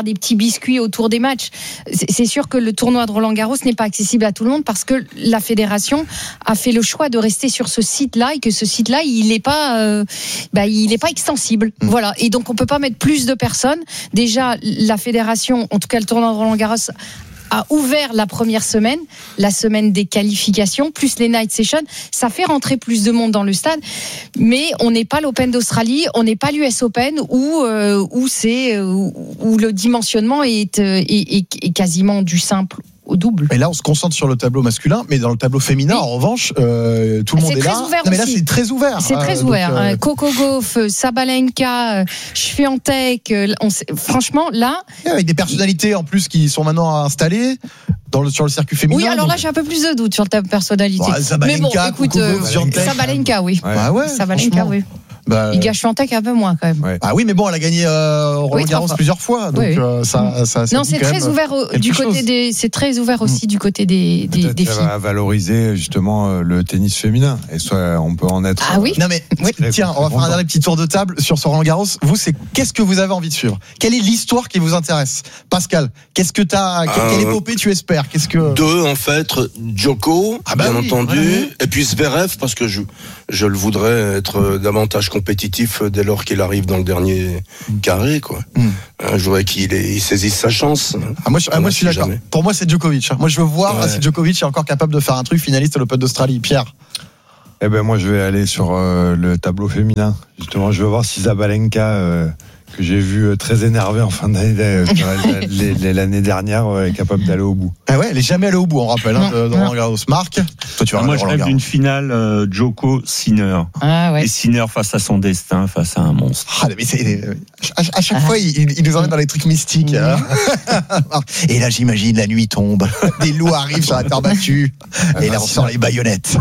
des petits biscuits autour des matchs. C'est, c'est sûr que le tournoi de Roland-Garros n'est pas accessible à tout le monde parce que la fédération a fait le choix de rester sur ce site-là et que ce site-là, il n'est pas, euh, bah, il est pas extensible. Mmh. Voilà. Et donc, on peut pas mettre plus de personnes. Déjà, la fédération, en tout cas le tournoi de Roland-Garros, a ouvert la première semaine, la semaine des qualifications, plus les night sessions. Ça fait rentrer plus de monde dans le stade, mais on n'est pas l'Open d'Australie, on n'est pas l'U S Open où euh, où c'est où, où le dimensionnement est, est, est, est quasiment du simple au double. Et là, on se concentre sur le tableau masculin, mais dans le tableau féminin, oui. en revanche, euh, tout le c'est monde est là. Ouvert non, mais là, aussi. c'est très ouvert. C'est très euh, ouvert. Donc, euh... Coco Gauff, Sabalenka, Swiatek, on sait, franchement, là. Avec des personnalités en plus qui sont maintenant installées. Dans le, sur le circuit féminin. Oui, alors donc... là, j'ai un peu plus de doutes sur le tableau personnalité. Bah, mais bon, écoute, euh, Sabalenka, oui. Ouais. Bah ouais, Sabalenka, oui. Bah, il gâche Swiatek un peu moins quand même. Ouais. Ah oui, mais bon, elle a gagné euh, Roland Garros oui, plusieurs fois, donc oui, oui. Euh, ça, ça, ça. Non, c'est très ouvert au, du côté chose. des. C'est très ouvert aussi mmh. du côté des des, des filles. Va valoriser justement le tennis féminin et soit on peut en être. Ah oui. Non mais oui, tiens, on va faire un dernier petit tour de table sur ce Roland Garros. Vous, c'est qu'est-ce que vous avez envie de suivre? Quelle est l'histoire qui vous intéresse, Pascal? Qu'est-ce que t'as? Euh, quelle épopée tu espères? Qu'est-ce que deux en fait, Djoko, ah bah bien oui, entendu, ouais. et puis Zverev parce que je je le voudrais être davantage compétitif dès lors qu'il arrive dans le dernier carré, quoi. Mm. Je voudrais qu'il il saisisse sa chance. Ah, moi, je, ah, moi, je suis d'accord. Jamais. Pour moi, c'est Djokovic. Moi, je veux voir ouais. si Djokovic est encore capable de faire un truc finaliste à l'Open d'Australie. Pierre. Eh ben, moi, je vais aller sur euh, le tableau féminin. Justement, je veux voir si Sabalenka, euh, que j'ai vu très énervé en fin d'année, euh, l'année dernière, euh, est capable d'aller au bout. Ah ouais, elle est jamais allée au bout, on rappelle, hein, de, de Roland Garros. Marc, toi, tu vas ah, moi, je rêve d'une finale euh, Djoko-Sinner. Ah ouais. Et Sinner face à son destin, face à un monstre. Ah, mais c'est, à, à chaque ah. fois, il, il nous emmène dans les trucs mystiques. Mmh. Hein. Et là, j'imagine, la nuit tombe, des loups arrivent sur la terre battue, ah, et là, on sort les baïonnettes.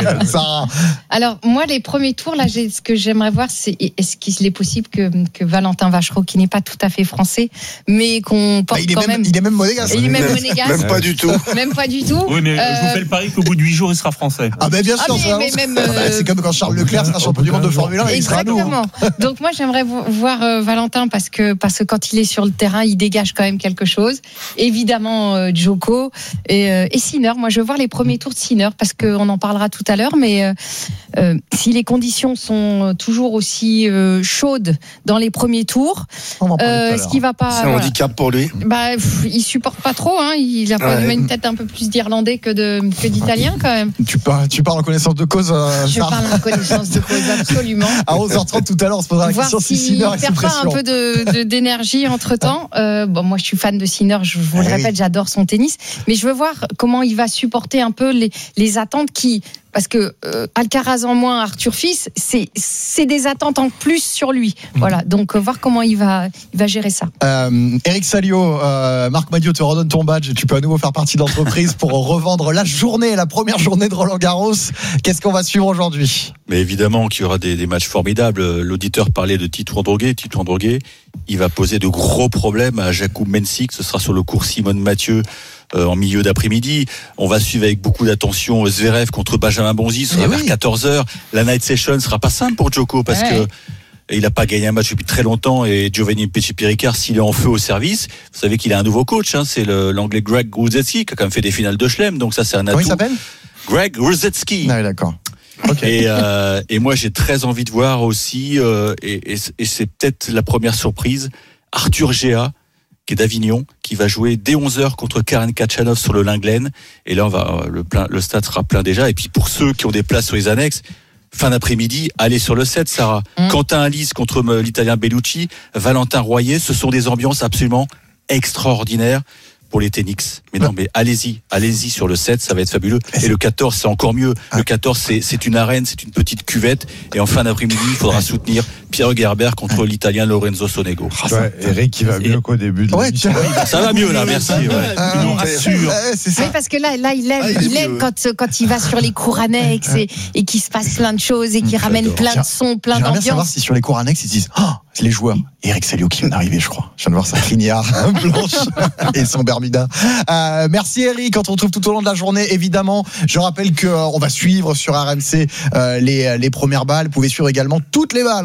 Ça. Alors, moi, les premiers tours, là, j'ai, ce que j'aimerais voir, c'est est-ce qu'il est possible que, que Valentin Vachereau, qui n'est pas tout à fait français, mais qu'on porte bah, quand même, même. Il est même monégasque. Il est même monégasque. Même pas du tout. Même pas du tout. Oui, mais euh... je vous fais le pari qu'au bout de huit jours, il sera français. Ah, ben bien sûr, ah, mais, ça. Mais même, euh... ah, bah, c'est comme quand Charles Leclerc sera champion du monde de Formule un. Exactement. Il sera nous, hein. Donc, moi, j'aimerais voir euh, Valentin parce que, parce que quand il est sur le terrain, il dégage quand même quelque chose. Évidemment, euh, Djoko et, euh, et Sinner. Moi, je veux voir les premiers tours de Sinner parce qu'on en parlera tout à l'heure, mais euh, euh, si les conditions sont toujours aussi euh, chaudes dans les premiers tours, euh, ce qui va pas. C'est un voilà. handicap pour lui. Bah, pff, il supporte pas trop. Hein. Il a pas ouais. une tête un peu plus d'Irlandais que de que d'Italien quand même. Tu parles, tu parles en connaissance de cause. Euh, je parle en connaissance de cause, absolument. À onze heures trente tout à l'heure, on se posera la voir question si, si Sinner il perd pas un peu de, de, d'énergie entre temps. Euh, bon, moi, je suis fan de Sinner. Je vous le répète, oui. j'adore son tennis, mais je veux voir comment il va supporter un peu les les attentes qui. Parce que euh, Alcaraz en moins, Arthur Fils, c'est c'est des attentes en plus sur lui. Mmh. Voilà, donc euh, voir comment il va il va gérer ça. Euh, Eric Salio, euh, Marc Madiot te redonne ton badge et tu peux à nouveau faire partie d'entreprise pour revendre la journée, la première journée de Roland Garros. Qu'est-ce qu'on va suivre aujourd'hui? Mais évidemment qu'il y aura des, des matchs formidables. L'auditeur parlait de Tito Androgué. Tito Androgué, il va poser de gros problèmes à Jakub Mensik. Ce sera sur le cours Simone Mathieu. Euh, en milieu d'après-midi. On va suivre avec beaucoup d'attention Zverev contre Benjamin Bonzi, ce sera vers oui. quatorze heures. La night session sera pas simple pour Djoko parce ouais. que il n'a pas gagné un match depuis très longtemps et Giovanni Pesci-Péricard, s'il est en feu au service, vous savez qu'il a un nouveau coach, hein, c'est le, l'anglais Greg Rusedski qui a quand même fait des finales de Chelem, donc ça c'est un atout. Comment il s'appelle? Greg Rusedski. Ah oui, d'accord. Okay. Et, euh, et moi j'ai très envie de voir aussi, euh, et, et, et c'est peut-être la première surprise, Arthur Géa, qui est d'Avignon, qui va jouer dès onze heures contre Karen Khachanov sur le Linglen. Et là, on va, le, plein, le stade sera plein déjà. Et puis, pour ceux qui ont des places sur les annexes, fin d'après-midi, allez sur le sept, Sarah. Mmh. Quentin Alice contre l'Italien Bellucci, Valentin Royer, ce sont des ambiances absolument extraordinaires pour les Tenix. Mais non, mais allez-y, allez-y sur le sept, ça va être fabuleux. Et le quatorze, c'est encore mieux. Le quatorze, c'est, c'est une arène, c'est une petite cuvette. Et en fin d'après-midi, il faudra soutenir Pierre Gerber contre l'Italien Lorenzo Sonego. Ouais, Eric, il va mieux qu'au début de ouais, ça va mieux là, merci. Ouais. Ah, nous rassure. Oui, parce que là, là, il aime, ah, il il aime quand, quand il va sur les cours annexes et, et qu'il se passe plein de choses et qu'il ramène plein de sons, plein J'aimerais d'ambiance. Bien savoir si sur les cours annexes, ils disent, oh, c'est les joueurs. Eric Salio qui vient d'arriver, je crois. Je viens de voir sa crinière blanche et son Bermuda. Euh, merci Eric, on te retrouve tout au long de la journée, évidemment. Je rappelle qu'on euh, va suivre sur R M C euh, les, les premières balles. Vous pouvez suivre également toutes les balles, hein, euh,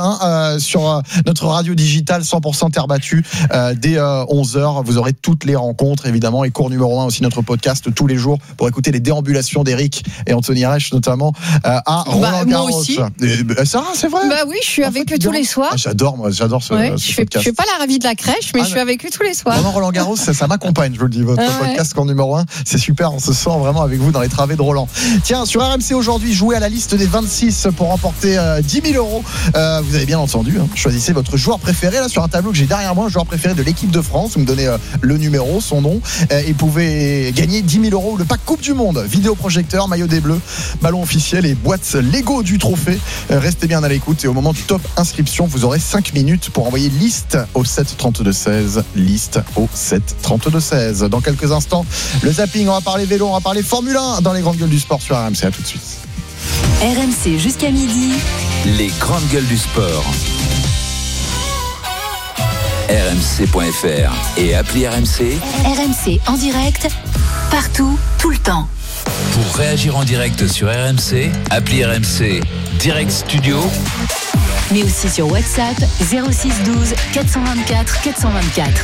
euh, sur euh, notre radio digitale cent pour cent terre battue euh, dès euh, onze heures. Vous aurez toutes les rencontres évidemment et cours numéro un aussi notre podcast tous les jours pour écouter les déambulations d'Eric et Anthony Reich notamment euh, à Roland Garros. Moi aussi. Euh, ça, c'est vrai. Bah oui, je suis en avec fait, eux tous les soirs. Ah, j'adore, moi, j'adore ce, ouais, ce je fais, podcast. Je fais pas la ravie de la crèche, mais ah, je suis avec eux tous les soirs. Vraiment, Roland Garros, ça, ça m'accompagne, je vous le dis. Votre ah, podcast ouais. en numéro un, c'est super. On se sent vraiment avec vous dans les travées de Roland. Tiens, sur R M C aujourd'hui, jouez à la liste des vingt-six pour remporter euh, dix mille euros. Euh, vous avez bien entendu. Hein, choisissez votre joueur préféré là sur un tableau que j'ai derrière moi, un joueur préféré de l'équipe de France. Vous me donnez euh, le numéro, son nom, euh, et vous pouvez gagner dix mille euros. Le pack Coupe du Monde, vidéoprojecteur, maillot des Bleus, ballon officiel et boîte Lego du trophée. Euh, restez bien à l'écoute et au moment du top inscription, vous aurez cinq minutes pour envoyer liste au sept trente-deux seize. Liste au sept trente-deux seize. Dans quelques instants, le zapping, on va parler vélo, on va parler Formule un dans les grandes gueules du sport sur R M C. À tout de suite. R M C jusqu'à midi. Les grandes gueules du sport. R M C point F R et appli R M C. R M C en direct, partout, tout le temps. Pour réagir en direct sur R M C, appli R M C Direct Studio. Mais aussi sur WhatsApp zéro six douze quatre cent vingt-quatre quatre cent vingt-quatre.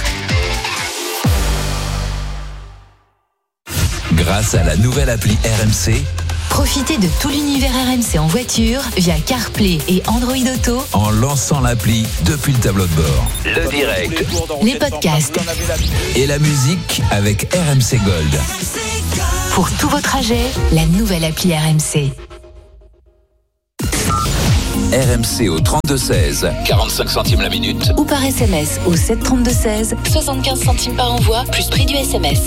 Grâce à la nouvelle appli R M C, profitez de tout l'univers R M C en voiture via CarPlay et Android Auto en lançant l'appli depuis le tableau de bord. Le direct, les podcasts et la musique avec R M C Gold. Pour tous vos trajets, la nouvelle appli R M C. R M C au trente-deux seize, quarante-cinq centimes la minute. Ou par S M S au sept trente-deux seize, soixante-quinze centimes par envoi, plus prix du S M S.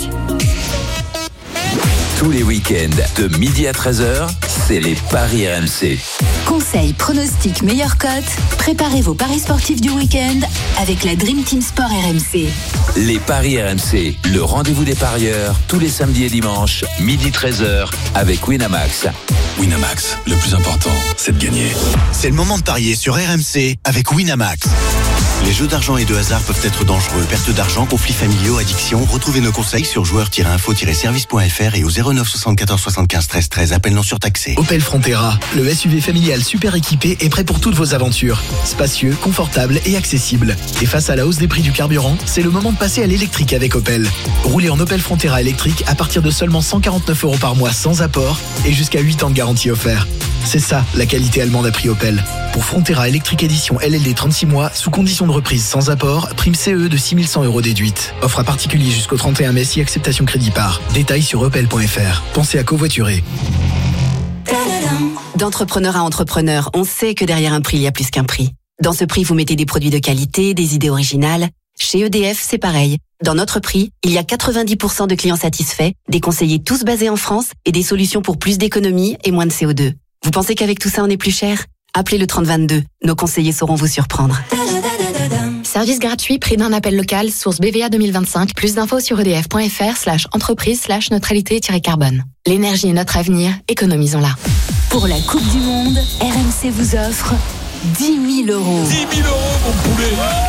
Tous les week-ends, de midi à treize heures, c'est les paris R M C. Conseils, pronostics, meilleures cotes. Préparez vos paris sportifs du week-end avec la Dream Team Sport R M C. Les paris R M C, le rendez-vous des parieurs, tous les samedis et dimanches, midi treize heures, avec Winamax. Winamax, le plus important, c'est de gagner. C'est le moment de parier sur R M C avec Winamax. Les jeux d'argent et de hasard peuvent être dangereux. Perte d'argent, conflits familiaux, addiction. Retrouvez nos conseils sur joueurs tiret info tiret service point F R et au zéro neuf soixante-quatorze soixante-quinze treize treize. Appel non surtaxé. Opel Frontera, le S U V familial super équipé est prêt pour toutes vos aventures. Spacieux, confortable et accessible. Et face à la hausse des prix du carburant, c'est le moment de passer à l'électrique avec Opel. Roulez en Opel Frontera électrique à partir de seulement cent quarante-neuf euros par mois sans apport et jusqu'à huit ans de garantie offert. C'est ça, la qualité allemande à prix Opel. Pour Frontera électrique édition L L D trente-six mois, sous condition de reprise sans apport, prime C E de six mille cent euros déduite. Offre à particulier jusqu'au trente et un mai si acceptation crédit par. Détails sur opel point F R. Pensez à covoiturer. D'entrepreneur à entrepreneur, on sait que derrière un prix, il y a plus qu'un prix. Dans ce prix, vous mettez des produits de qualité, des idées originales. Chez E D F, c'est pareil. Dans notre prix, il y a quatre-vingt-dix pour cent de clients satisfaits, des conseillers tous basés en France et des solutions pour plus d'économie et moins de C O deux. Vous pensez qu'avec tout ça, on est plus cher ? Appelez le trente vingt-deux. Nos conseillers sauront vous surprendre. Service gratuit, prix d'un appel local, source B V A deux mille vingt-cinq. Plus d'infos sur edf point F R slash entreprise slash neutralité-carbone. L'énergie est notre avenir, économisons-la. Pour la Coupe du Monde, R M C vous offre dix mille euros. dix mille euros, mon poulet.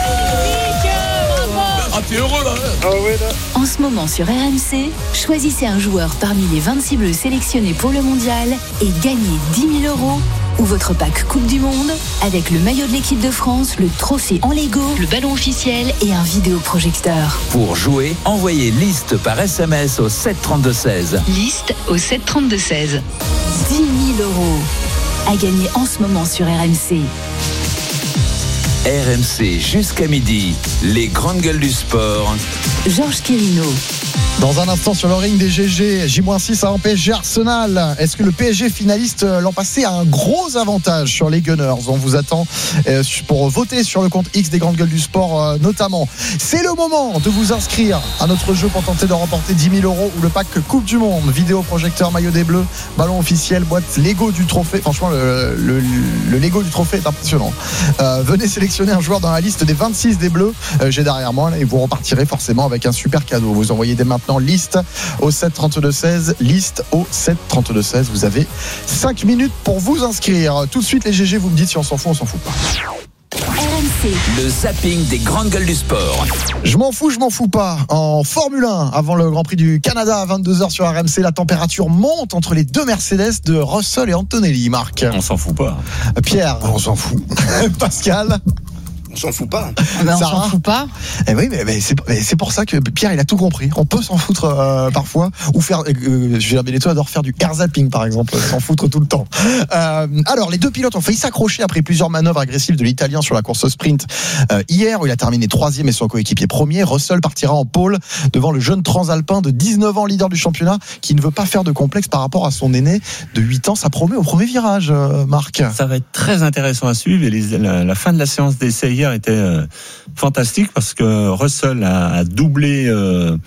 Ah, t'es heureux là. Ah ouais, là. En ce moment sur R M C, choisissez un joueur parmi les vingt-six bleus sélectionnés pour le mondial et gagnez dix mille euros ou votre pack Coupe du Monde avec le maillot de l'équipe de France, le trophée en Lego, le ballon officiel et un vidéoprojecteur. Pour jouer, envoyez liste par S M S au sept trente-deux seize. Liste au sept trente-deux seize. dix mille euros à gagner en ce moment sur R M C. R M C jusqu'à midi, les grandes gueules du sport. Georges Quirino. Dans un instant sur le ring des G G, J six avant P S G Arsenal. Est-ce que le P S G finaliste l'an passé a un gros avantage sur les Gunners ? On vous attend pour voter sur le compte X des grandes gueules du sport notamment. C'est le moment de vous inscrire à notre jeu pour tenter de remporter dix mille euros ou le pack Coupe du Monde. Vidéo, projecteur, maillot des Bleus, ballon officiel, boîte Lego du trophée. Franchement, le, le, le Lego du trophée est impressionnant. Euh, venez sélectionner un joueur dans la liste des vingt-six des Bleus. Euh, j'ai derrière moi et vous repartirez forcément avec un super cadeau. Vous envoyez dès maintenant liste au sept trente-deux seize, liste au sept trente-deux seize. Vous avez cinq minutes pour vous inscrire. Tout de suite les G G, vous me dites si on s'en fout, on s'en fout pas. R M C. Le zapping des grandes gueules du sport. Je m'en fous, je m'en fous pas. En Formule un, avant le Grand Prix du Canada à vingt-deux heures sur R M C, la température monte entre les deux Mercedes de Russell et Antonelli, Marc. On s'en fout pas. Pierre. On s'en fout. Pascal. On s'en fout pas. Ben, on Sarah. s'en fout pas. Eh oui, mais, mais, c'est, mais c'est pour ça que Pierre, il a tout compris. On peut s'en foutre euh, parfois, ou faire. Euh, Julien Benetton adore faire du air zapping, par exemple, s'en foutre tout le temps. Euh, alors, les deux pilotes ont failli s'accrocher après plusieurs manœuvres agressives de l'Italien sur la course sprint euh, hier, où il a terminé troisième et son coéquipier premier. Russell partira en pôle devant le jeune transalpin de dix-neuf ans, leader du championnat, qui ne veut pas faire de complexe par rapport à son aîné de huit ans. Ça promet au premier virage, euh, Marc. Ça va être très intéressant à suivre. Et les, la, la fin de la séance d'essai hier était euh, fantastique parce que Russell a, a doublé euh,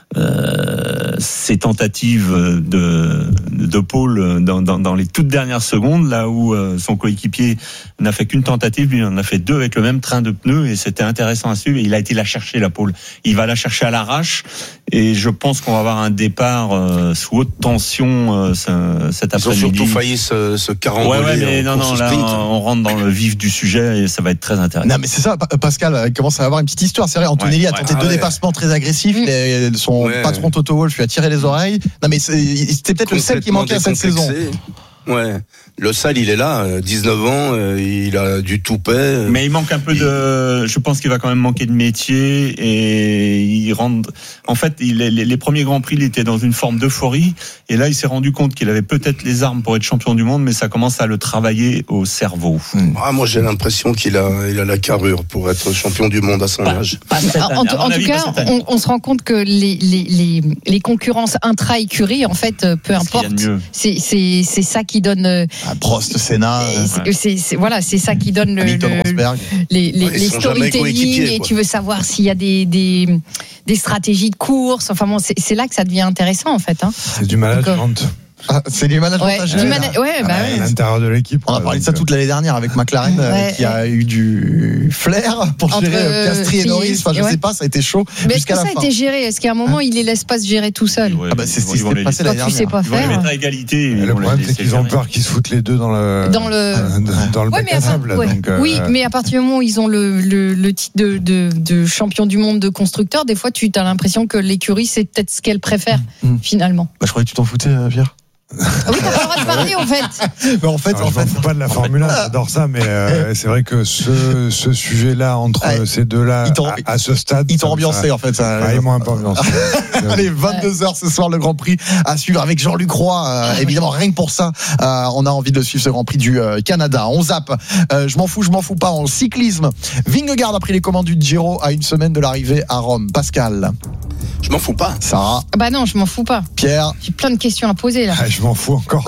euh, ses tentatives de, de pôle dans, dans, dans les toutes dernières secondes, là où euh, son coéquipier n'a fait qu'une tentative, lui en a fait deux avec le même train de pneus, et c'était intéressant à suivre. Et il a été la chercher, la pôle. Il va la chercher à l'arrache, et je pense qu'on va avoir un départ euh, sous haute tension euh, cet Ils après-midi. ont surtout failli se, se caramboler. Ouais, ouais, mais en non, course non, là, sprint. on rentre dans le vif du sujet et ça va être très intéressant. Non, mais c'est ça, Pascal, il commence à avoir une petite histoire. C'est vrai, Antonelli Ouais, a ouais. tenté Ah deux ouais. dépassements très agressifs. Les- son Ouais. patron Toto Wolff lui a tiré les oreilles. Non, mais c'est- c'était peut-être le seul qui Complètement manquait à cette saison. décomplexé. Ouais. Le sale, il est là, euh, dix-neuf ans, euh, il a du toupet. Mais il manque un peu de. Je pense qu'il va quand même manquer de métier et il rentre. En fait, il, les, les premiers grands prix, il était dans une forme d'euphorie et là, il s'est rendu compte qu'il avait peut-être les armes pour être champion du monde, mais ça commence à le travailler au cerveau. Ah, moi, j'ai l'impression qu'il a, il a la carrure pour être champion du monde à son âge. Pas cette En, année. en À tout- mon en tout avis, cas, pas cette année. on, on se rend compte que les, les, les, les concurrences intra-écurie, en fait, euh, peu Qu'est-ce qu'il y a importe, de mieux c'est, c'est, c'est ça qui donne. euh, Ah, Prost, Senna. euh, c'est, c'est, c'est- voilà, c'est ça qui donne le, Hamilton, le- Rosberg. les, les, Ouais, ils les sont jamais storytelling, coéquipiers, et quoi. tu veux savoir s'il y a des, des, des stratégies de course. Enfin bon, c'est, c'est là que ça devient intéressant, en fait. Hein. C'est du management. Ah, c'est du management Ouais, à du gérer, mana- là. ouais, bah Ah, ouais. À l'intérieur de l'équipe. On a parlé de ça toute l'année dernière avec McLaren, euh, Ouais, qui a ouais. eu du flair pour Entre, gérer euh, Piastri et si- Norris. Enfin, je ouais. sais pas, ça a été chaud Mais est-ce jusqu'à que la ça a fin. été géré? Est-ce qu'à un moment, il les laisse pas se gérer tout seul? Ouais, Ah bah c'est ils ce vont- qui ils vont s'était les passé Quand l'année tu sais dernière. pas Ils vont les faire. mettre à égalité. et Et ils le vont les problème, c'est laisser qu'ils ont gérer. peur qu'ils se foutent les deux dans le, Dans le. dans le Ouais, bac mais à à sable. part- ouais. donc, euh, Oui, mais à partir du moment où ils ont le, le, le titre de, de, de champion du monde de constructeur, des fois tu as l'impression que l'écurie c'est peut-être ce qu'elle préfère Mm. finalement. Bah, je croyais que tu t'en foutais, euh, Pierre. Ah oui, t'as pas le droit de parler en fait. Mais en fait, alors, en je m'en fait. fous pas de la Formule un, j'adore ça, mais euh, c'est vrai que ce, ce sujet-là entre Ouais. ces deux-là Ils t'ont- à, à ce stade, Ils t'ont ça- ambiancé, en fait. Ça, Ah, ils m'ont un peu ambiancé. Allez, vingt-deux heures ce soir, le Grand Prix à suivre avec Jean-Luc Roy. Euh, évidemment, rien que pour ça, euh, on a envie de suivre ce Grand Prix du euh, Canada. On zappe. Euh, je m'en fous, je m'en fous pas. En cyclisme, Vingegaard a pris les commandes du Giro à une semaine de l'arrivée à Rome. Pascal. Je m'en fous pas. Sarah. Bah non, je m'en fous pas. Pierre. J'ai plein de questions à poser là. Ah, je m'en fous encore.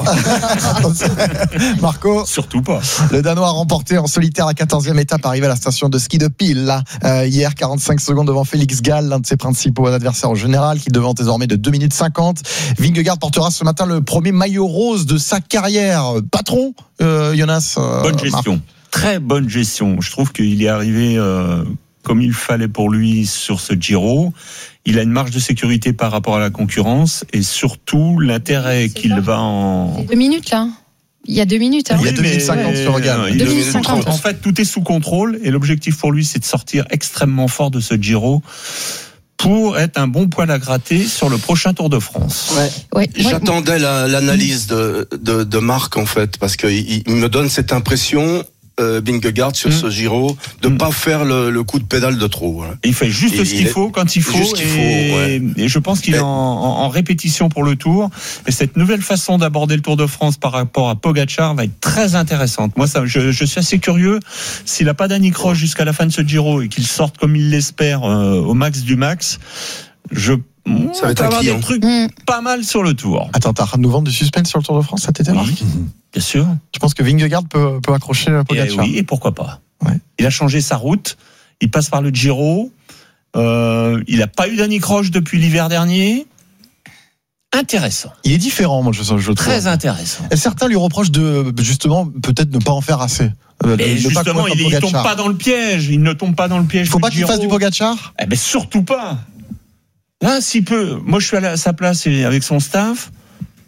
Marco. Surtout pas. Le Danois a remporté en solitaire la quatorzième étape, arrivé à la station de ski de Pile. Là, euh, hier, quarante-cinq secondes devant Félix Gall, l'un de ses principaux adversaires au général, qui devant désormais de deux minutes cinquante. Vingegaard portera ce matin le premier maillot rose de sa carrière. Patron, euh, Jonas. euh, Bonne gestion. Marc. Très bonne gestion. Je trouve qu'il est arrivé euh, comme il fallait pour lui sur ce Giro. Il a une marge de sécurité par rapport à la concurrence et surtout l'intérêt qu'il va en... Deux minutes là. Il y a deux minutes. Hein. Il y a deux minutes cinquante sur Gall. Euh, il- deux minutes cinquante. En fait, tout est sous contrôle et l'objectif pour lui, c'est de sortir extrêmement fort de ce Giro pour être un bon poil à gratter sur le prochain Tour de France. Ouais, ouais. J'attendais la- l'analyse de, de, de Marc, en fait, parce qu'il il me donne cette impression, euh, Vingegaard, sur Mm. ce Giro, de Mm. pas faire le, le coup de pédale de trop. Voilà. Il fait juste Et ce il qu'il est- faut quand il faut, juste ce qu'il et, faut, ouais. et je pense qu'il est en, en- en répétition pour le Tour. Et cette nouvelle façon d'aborder le Tour de France par rapport à Pogacar va être très intéressante. Moi, ça, je, je suis assez curieux. S'il n'a pas d'anicroche jusqu'à la fin de ce Giro et qu'il sorte comme il l'espère euh, au max du max, je Ça va être on peut avoir inquiétant. des trucs Mm. pas mal sur le Tour. Attends, t'as de nous vendre du suspense sur le Tour de France cet été, Marc? Oui, bien sûr. Je pense que Vingegaard peut, peut accrocher Et, Pogacar. oui, et pourquoi pas. Ouais. Il a changé sa route. Il passe par le Giro. Euh, il n'a pas eu d'anicroche depuis l'hiver dernier. Intéressant. Il est différent, moi, je, je trouve. Très intéressant. Et certains lui reprochent de, justement, peut-être ne pas en faire assez. Euh, de- Et de pas justement, courir il, comme il tombe Pogacar. pas dans le piège. Il ne tombe pas dans le piège. Il faut du pas qu'il Giro. fasse du Pogacar. Eh ben surtout pas. Là, s'il peut. Moi, je suis à la- à sa place et avec son staff.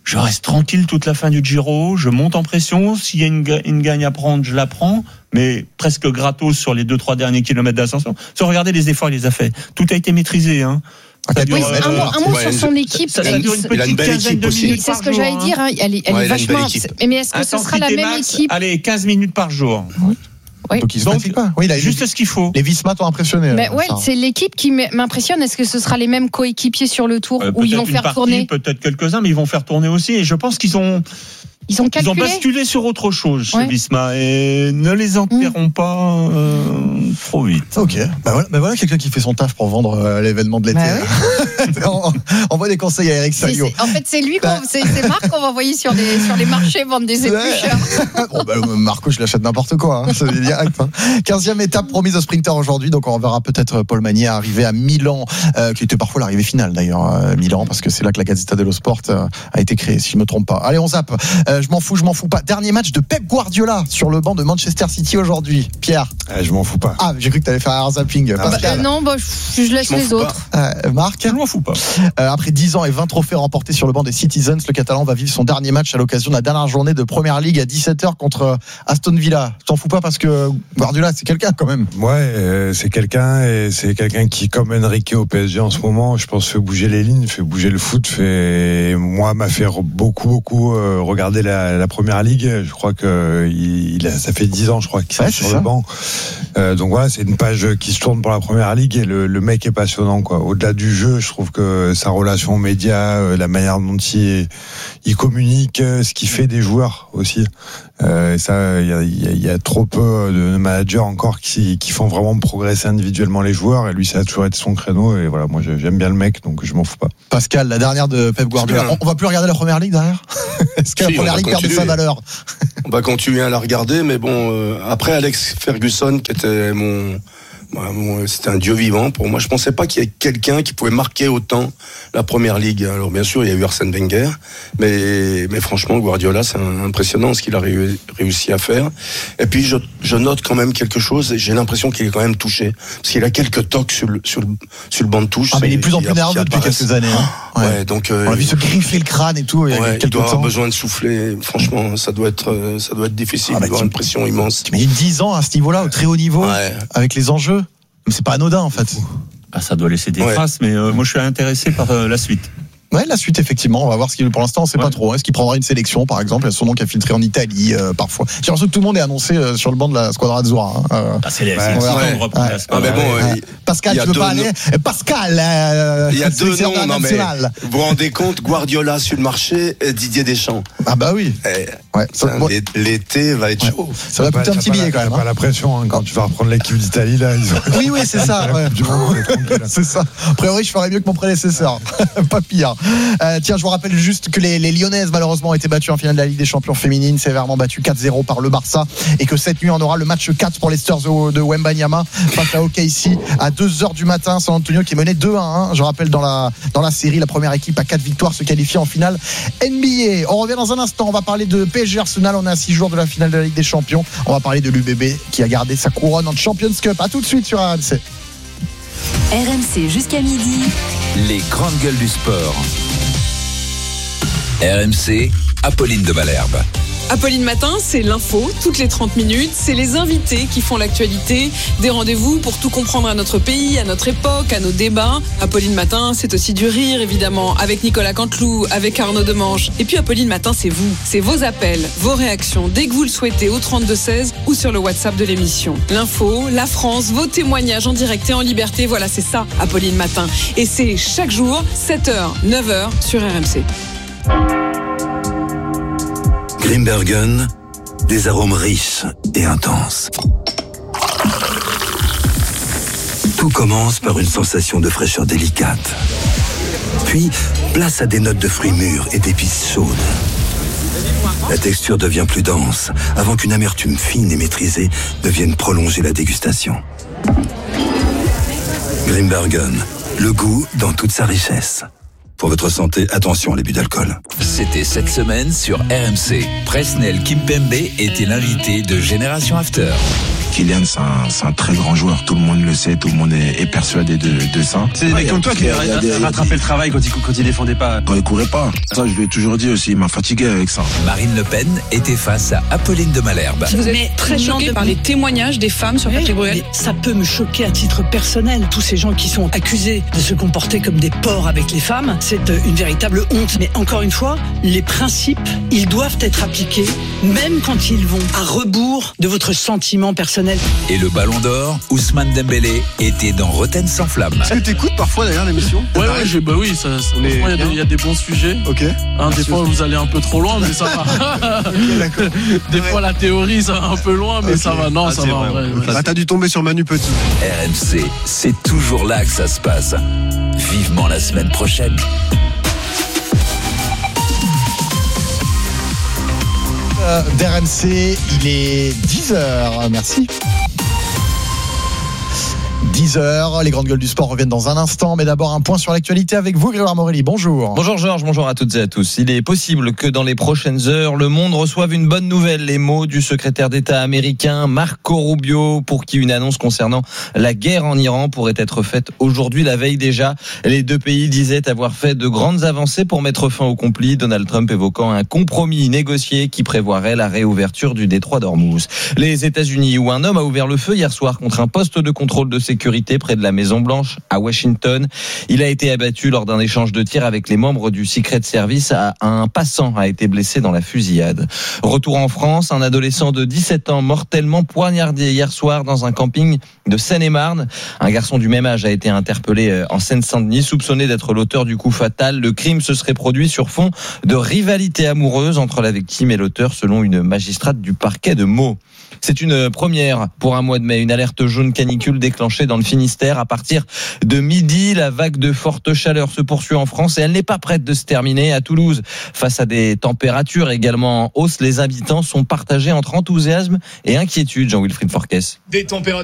je reste tranquille toute la fin du Giro, je monte en pression, s'il y a une, une gagne à prendre, je la prends, mais presque gratos sur les deux trois derniers kilomètres d'ascension. Sans regarder les efforts, il les a fait. Tout a été maîtrisé, hein. Oui, dure, un, euh, mot, un mot sur son équipe. Ça, ça dure une petite quinzaine de minutes. C'est ce que j'allais dire. Hein. Elle est, elle ouais, est vachement. Mais est-ce que Intensité ce sera la même max, équipe? Allez, quinze minutes par jour. Oui. Oui. Donc, il se fatigue pas. Oui, il a juste ce qu'il faut. Les Visma t'ont impressionné. Mais ouais, c'est l'équipe qui m'impressionne. Est-ce que ce sera les mêmes coéquipiers sur le tour euh, où ils vont faire partie, tourner? Peut-être quelques-uns, mais ils vont faire tourner aussi. Et je pense qu'ils ont. Ils ont, ils ont basculé sur autre chose chez ouais. Visma et ne les enterrons mmh. pas euh, trop vite. Ok, bah voilà, bah voilà quelqu'un qui fait son taf pour vendre euh, l'événement de l'été. Bah oui. on, on voit des conseils à Eric Salio. En fait, c'est lui, c'est Marc qu'on va envoyer sur les, sur les marchés vendre des éplucheurs. Bon, bah, Marco, je l'achète n'importe quoi. Hein, c'est direct. Hein. quinzième étape promise au sprinter aujourd'hui, donc on verra peut-être Paul Magnier arriver à Milan, euh, qui était parfois l'arrivée finale d'ailleurs, euh, Milan, parce que c'est là que la Gazzetta dello Sport euh, a été créée, si je me trompe pas. Allez, on zappe. Euh, Je m'en fous, je m'en fous pas. Dernier match de Pep Guardiola sur le banc de Manchester City aujourd'hui. Pierre. Eh, je m'en fous pas. Ah, j'ai cru que t'allais faire un zapping. Ah, bah, euh, non, bah, je, je laisse je les autres. Euh, Marc. Je m'en fous pas. Euh, après dix ans et vingt trophées remportés sur le banc des Citizens, le Catalan va vivre son dernier match à l'occasion de la dernière journée de Première Ligue à dix-sept heures contre Aston Villa. Tu t'en fous pas parce que Guardiola, c'est quelqu'un quand même. Ouais, euh, c'est quelqu'un et c'est quelqu'un qui, comme Enrique au P S G en ce moment, je pense, fait bouger les lignes, fait bouger le foot, fait, moi, m'a fait beaucoup, beaucoup euh, regarder la, la Première Ligue. Je crois que il a, ça fait dix ans, je crois, qu'il est ouais, sur le banc. Euh, donc voilà, c'est une page qui se tourne pour la Première Ligue et le, le mec est passionnant, quoi. Au-delà du jeu, je trouve que sa relation aux médias, la manière dont il, il communique, ce qu'il fait des joueurs aussi. Euh, et ça, il y a, y, y a trop peu de managers encore qui, qui font vraiment progresser individuellement les joueurs. Et lui, ça a toujours été son créneau. Et voilà, moi, j'aime bien le mec, donc je m'en fous pas. Pascal, la dernière de Pep Guardiola. On, on va plus regarder la Première Ligue derrière. Est-ce que si, la Première Ligue perd de sa valeur? On va continuer à la regarder, mais bon, euh, après Alex Ferguson, qui était mon, mon, c'était un dieu vivant pour moi. Je pensais pas qu'il y ait quelqu'un qui pouvait marquer autant la Première Ligue. Alors bien sûr, il y a eu Arsène Wenger, mais mais franchement, Guardiola, c'est impressionnant ce qu'il a réussi à faire. Et puis je, je note quand même quelque chose. Et j'ai l'impression qu'il est quand même touché, parce qu'il a quelques tocs sur le sur le sur le banc de touche. Ah mais il est plus en plus nerveux depuis quelques années. Hein. Ouais. ouais, donc euh, on a vu se griffer le crâne et tout. Il, ouais, il doit temps. avoir besoin de souffler. Franchement, ça doit être ça doit être difficile. Ah bah, il doit avoir une pression immense. Mais il y a dix ans à ce niveau-là, au très haut niveau, ouais. avec les enjeux. Mais c'est pas anodin en fait. Ah, ça doit laisser des ouais. traces, mais euh, moi je suis intéressé par euh, la suite. Ouais, la suite effectivement, on va voir ce qu'il pour l'instant, on sait ouais. pas trop. Est-ce qu'il prendra une sélection par exemple? Il y a son nom qui a filtré en Italie euh, parfois. J'ai l'impression que tout le monde est annoncé euh, sur le banc de la Squadra Azzurra. Hein. Euh, ah, c'est les ouais, ouais. ouais. ah, mais bon, euh, il, Pascal, tu veux pas aller no... Pascal, euh, il y a deux noms. Non, mais vous vous rendez compte, Guardiola sur le marché, et Didier Deschamps. Ah bah oui. Et, ouais. Ça, l'été va être chaud. Ouais. Ça va coûter un petit billet quand même. Pas la pression hein, quand tu vas reprendre l'équipe d'Italie là. Ils ont... Oui, oui, c'est ça. Ouais. C'est ça. A priori, je ferais mieux que mon prédécesseur. Pas pire. Euh, tiens, je vous rappelle juste que les, les Lyonnaises, malheureusement, ont été battues en finale de la Ligue des Champions féminine, sévèrement battues quatre zéro par le Barça, et que cette nuit, on aura le match quatre pour les Stars de Wembanyama face à O K C à deux heures du matin. San Antonio qui est mené deux à un. Je rappelle, dans la, dans la série, la première équipe à quatre victoires se qualifie en finale N B A. On revient dans un instant. On va parler de P S G Arsenal. On est à six jours de la finale de la Ligue des Champions. On va parler de l'U B B qui a gardé sa couronne en Champions Cup. À tout de suite sur R M C. R M C jusqu'à midi. Les grandes gueules du sport. R M C, Apolline de Malherbe. Apolline Matin, c'est l'info, toutes les trente minutes, c'est les invités qui font l'actualité, des rendez-vous pour tout comprendre à notre pays, à notre époque, à nos débats. Apolline Matin, c'est aussi du rire, évidemment, avec Nicolas Canteloup, avec Arnaud Demange. Et puis Apolline Matin, c'est vous, c'est vos appels, vos réactions, dès que vous le souhaitez, au trente-deux seize ou sur le WhatsApp de l'émission. L'info, la France, vos témoignages en direct et en liberté, voilà, c'est ça, Apolline Matin. Et c'est chaque jour, sept heures, neuf heures, sur R M C. Grimbergen, des arômes riches et intenses. Tout commence par une sensation de fraîcheur délicate. Puis, place à des notes de fruits mûrs et d'épices chaudes. La texture devient plus dense, avant qu'une amertume fine et maîtrisée ne vienne prolonger la dégustation. Grimbergen, le goût dans toute sa richesse. Pour votre santé, attention à l'abus d'alcool. C'était cette semaine sur R M C. Presnel Kimpembe était l'invité de Génération After. Kylian, c'est un, c'est un très grand joueur. Tout le monde le sait, tout le monde est, est persuadé de, de ça. C'est des Ah, mecs il y a- comme toi qui il y a- il y a des- rattrapaient le travail quand il, quand il défendait pas. Quand il courait pas. Ça, je lui ai toujours dit aussi. Il m'a fatigué avec ça. Marine Le Pen était face à Apolline de Malherbe. Vous êtes très choqué par les témoignages des femmes sur Patrick Bruel. Ça peut me choquer à titre personnel. Tous ces gens qui sont accusés de se comporter comme des porcs avec les femmes, c'est une véritable honte. Mais encore une fois, les principes, ils doivent être appliqués, même quand ils vont à rebours de votre sentiment personnel. Et le ballon d'or, Ousmane Dembélé, était dans Rotten sans flamme. Est-ce que t'écoutes parfois d'ailleurs l'émission? Ouais, ouais, j'ai- bah oui, ça, ça- On est franchement, il y a bien. des- il y, a des bons sujets. Ok. Hein, des fois, vous allez un peu trop loin, mais ça va. Des fois, la théorie, ça va un peu loin, mais Ok. ça va. Non, Ah, ça c'est va. en vrai, vrai, ouais. ouais. Ah, t'as dû tomber sur Manu Petit. R M C, c'est toujours là que ça se passe. Vivement la semaine prochaine. Euh, d'R M C, il est dix heures. Merci. dix heures, les grandes gueules du sport reviennent dans un instant, mais d'abord un point sur l'actualité avec vous, Grégoire Morelli. Bonjour. Bonjour Georges, bonjour à toutes et à tous. Il est possible que dans les prochaines heures, le monde reçoive une bonne nouvelle. Les mots du secrétaire d'État américain Marco Rubio, pour qui une annonce concernant la guerre en Iran pourrait être faite aujourd'hui, la veille déjà. Les deux pays disaient avoir fait de grandes avancées pour mettre fin au conflit, Donald Trump évoquant un compromis négocié qui prévoirait la réouverture du détroit d'Ormuz. Les États-Unis, où un homme a ouvert le feu hier soir contre un poste de contrôle de sécurité près de la Maison-Blanche à Washington. Il a été abattu lors d'un échange de tirs avec les membres du Secret Service. Un passant a été blessé dans la fusillade. Retour en France, un adolescent de dix-sept ans mortellement poignardé hier soir dans un camping de Seine-et-Marne. Un garçon du même âge a été interpellé en Seine-Saint-Denis, soupçonné d'être l'auteur du coup fatal. Le crime se serait produit sur fond de rivalité amoureuse entre la victime et l'auteur, selon une magistrate du parquet de Meaux. C'est une première pour un mois de mai, une alerte jaune canicule déclenchée dans le Finistère. À partir de midi, la vague de forte chaleur se poursuit en France et elle n'est pas prête de se terminer. À Toulouse, face à des températures également en hausse, les habitants sont partagés entre enthousiasme et inquiétude. Jean-Wilfried Forquès. Des températures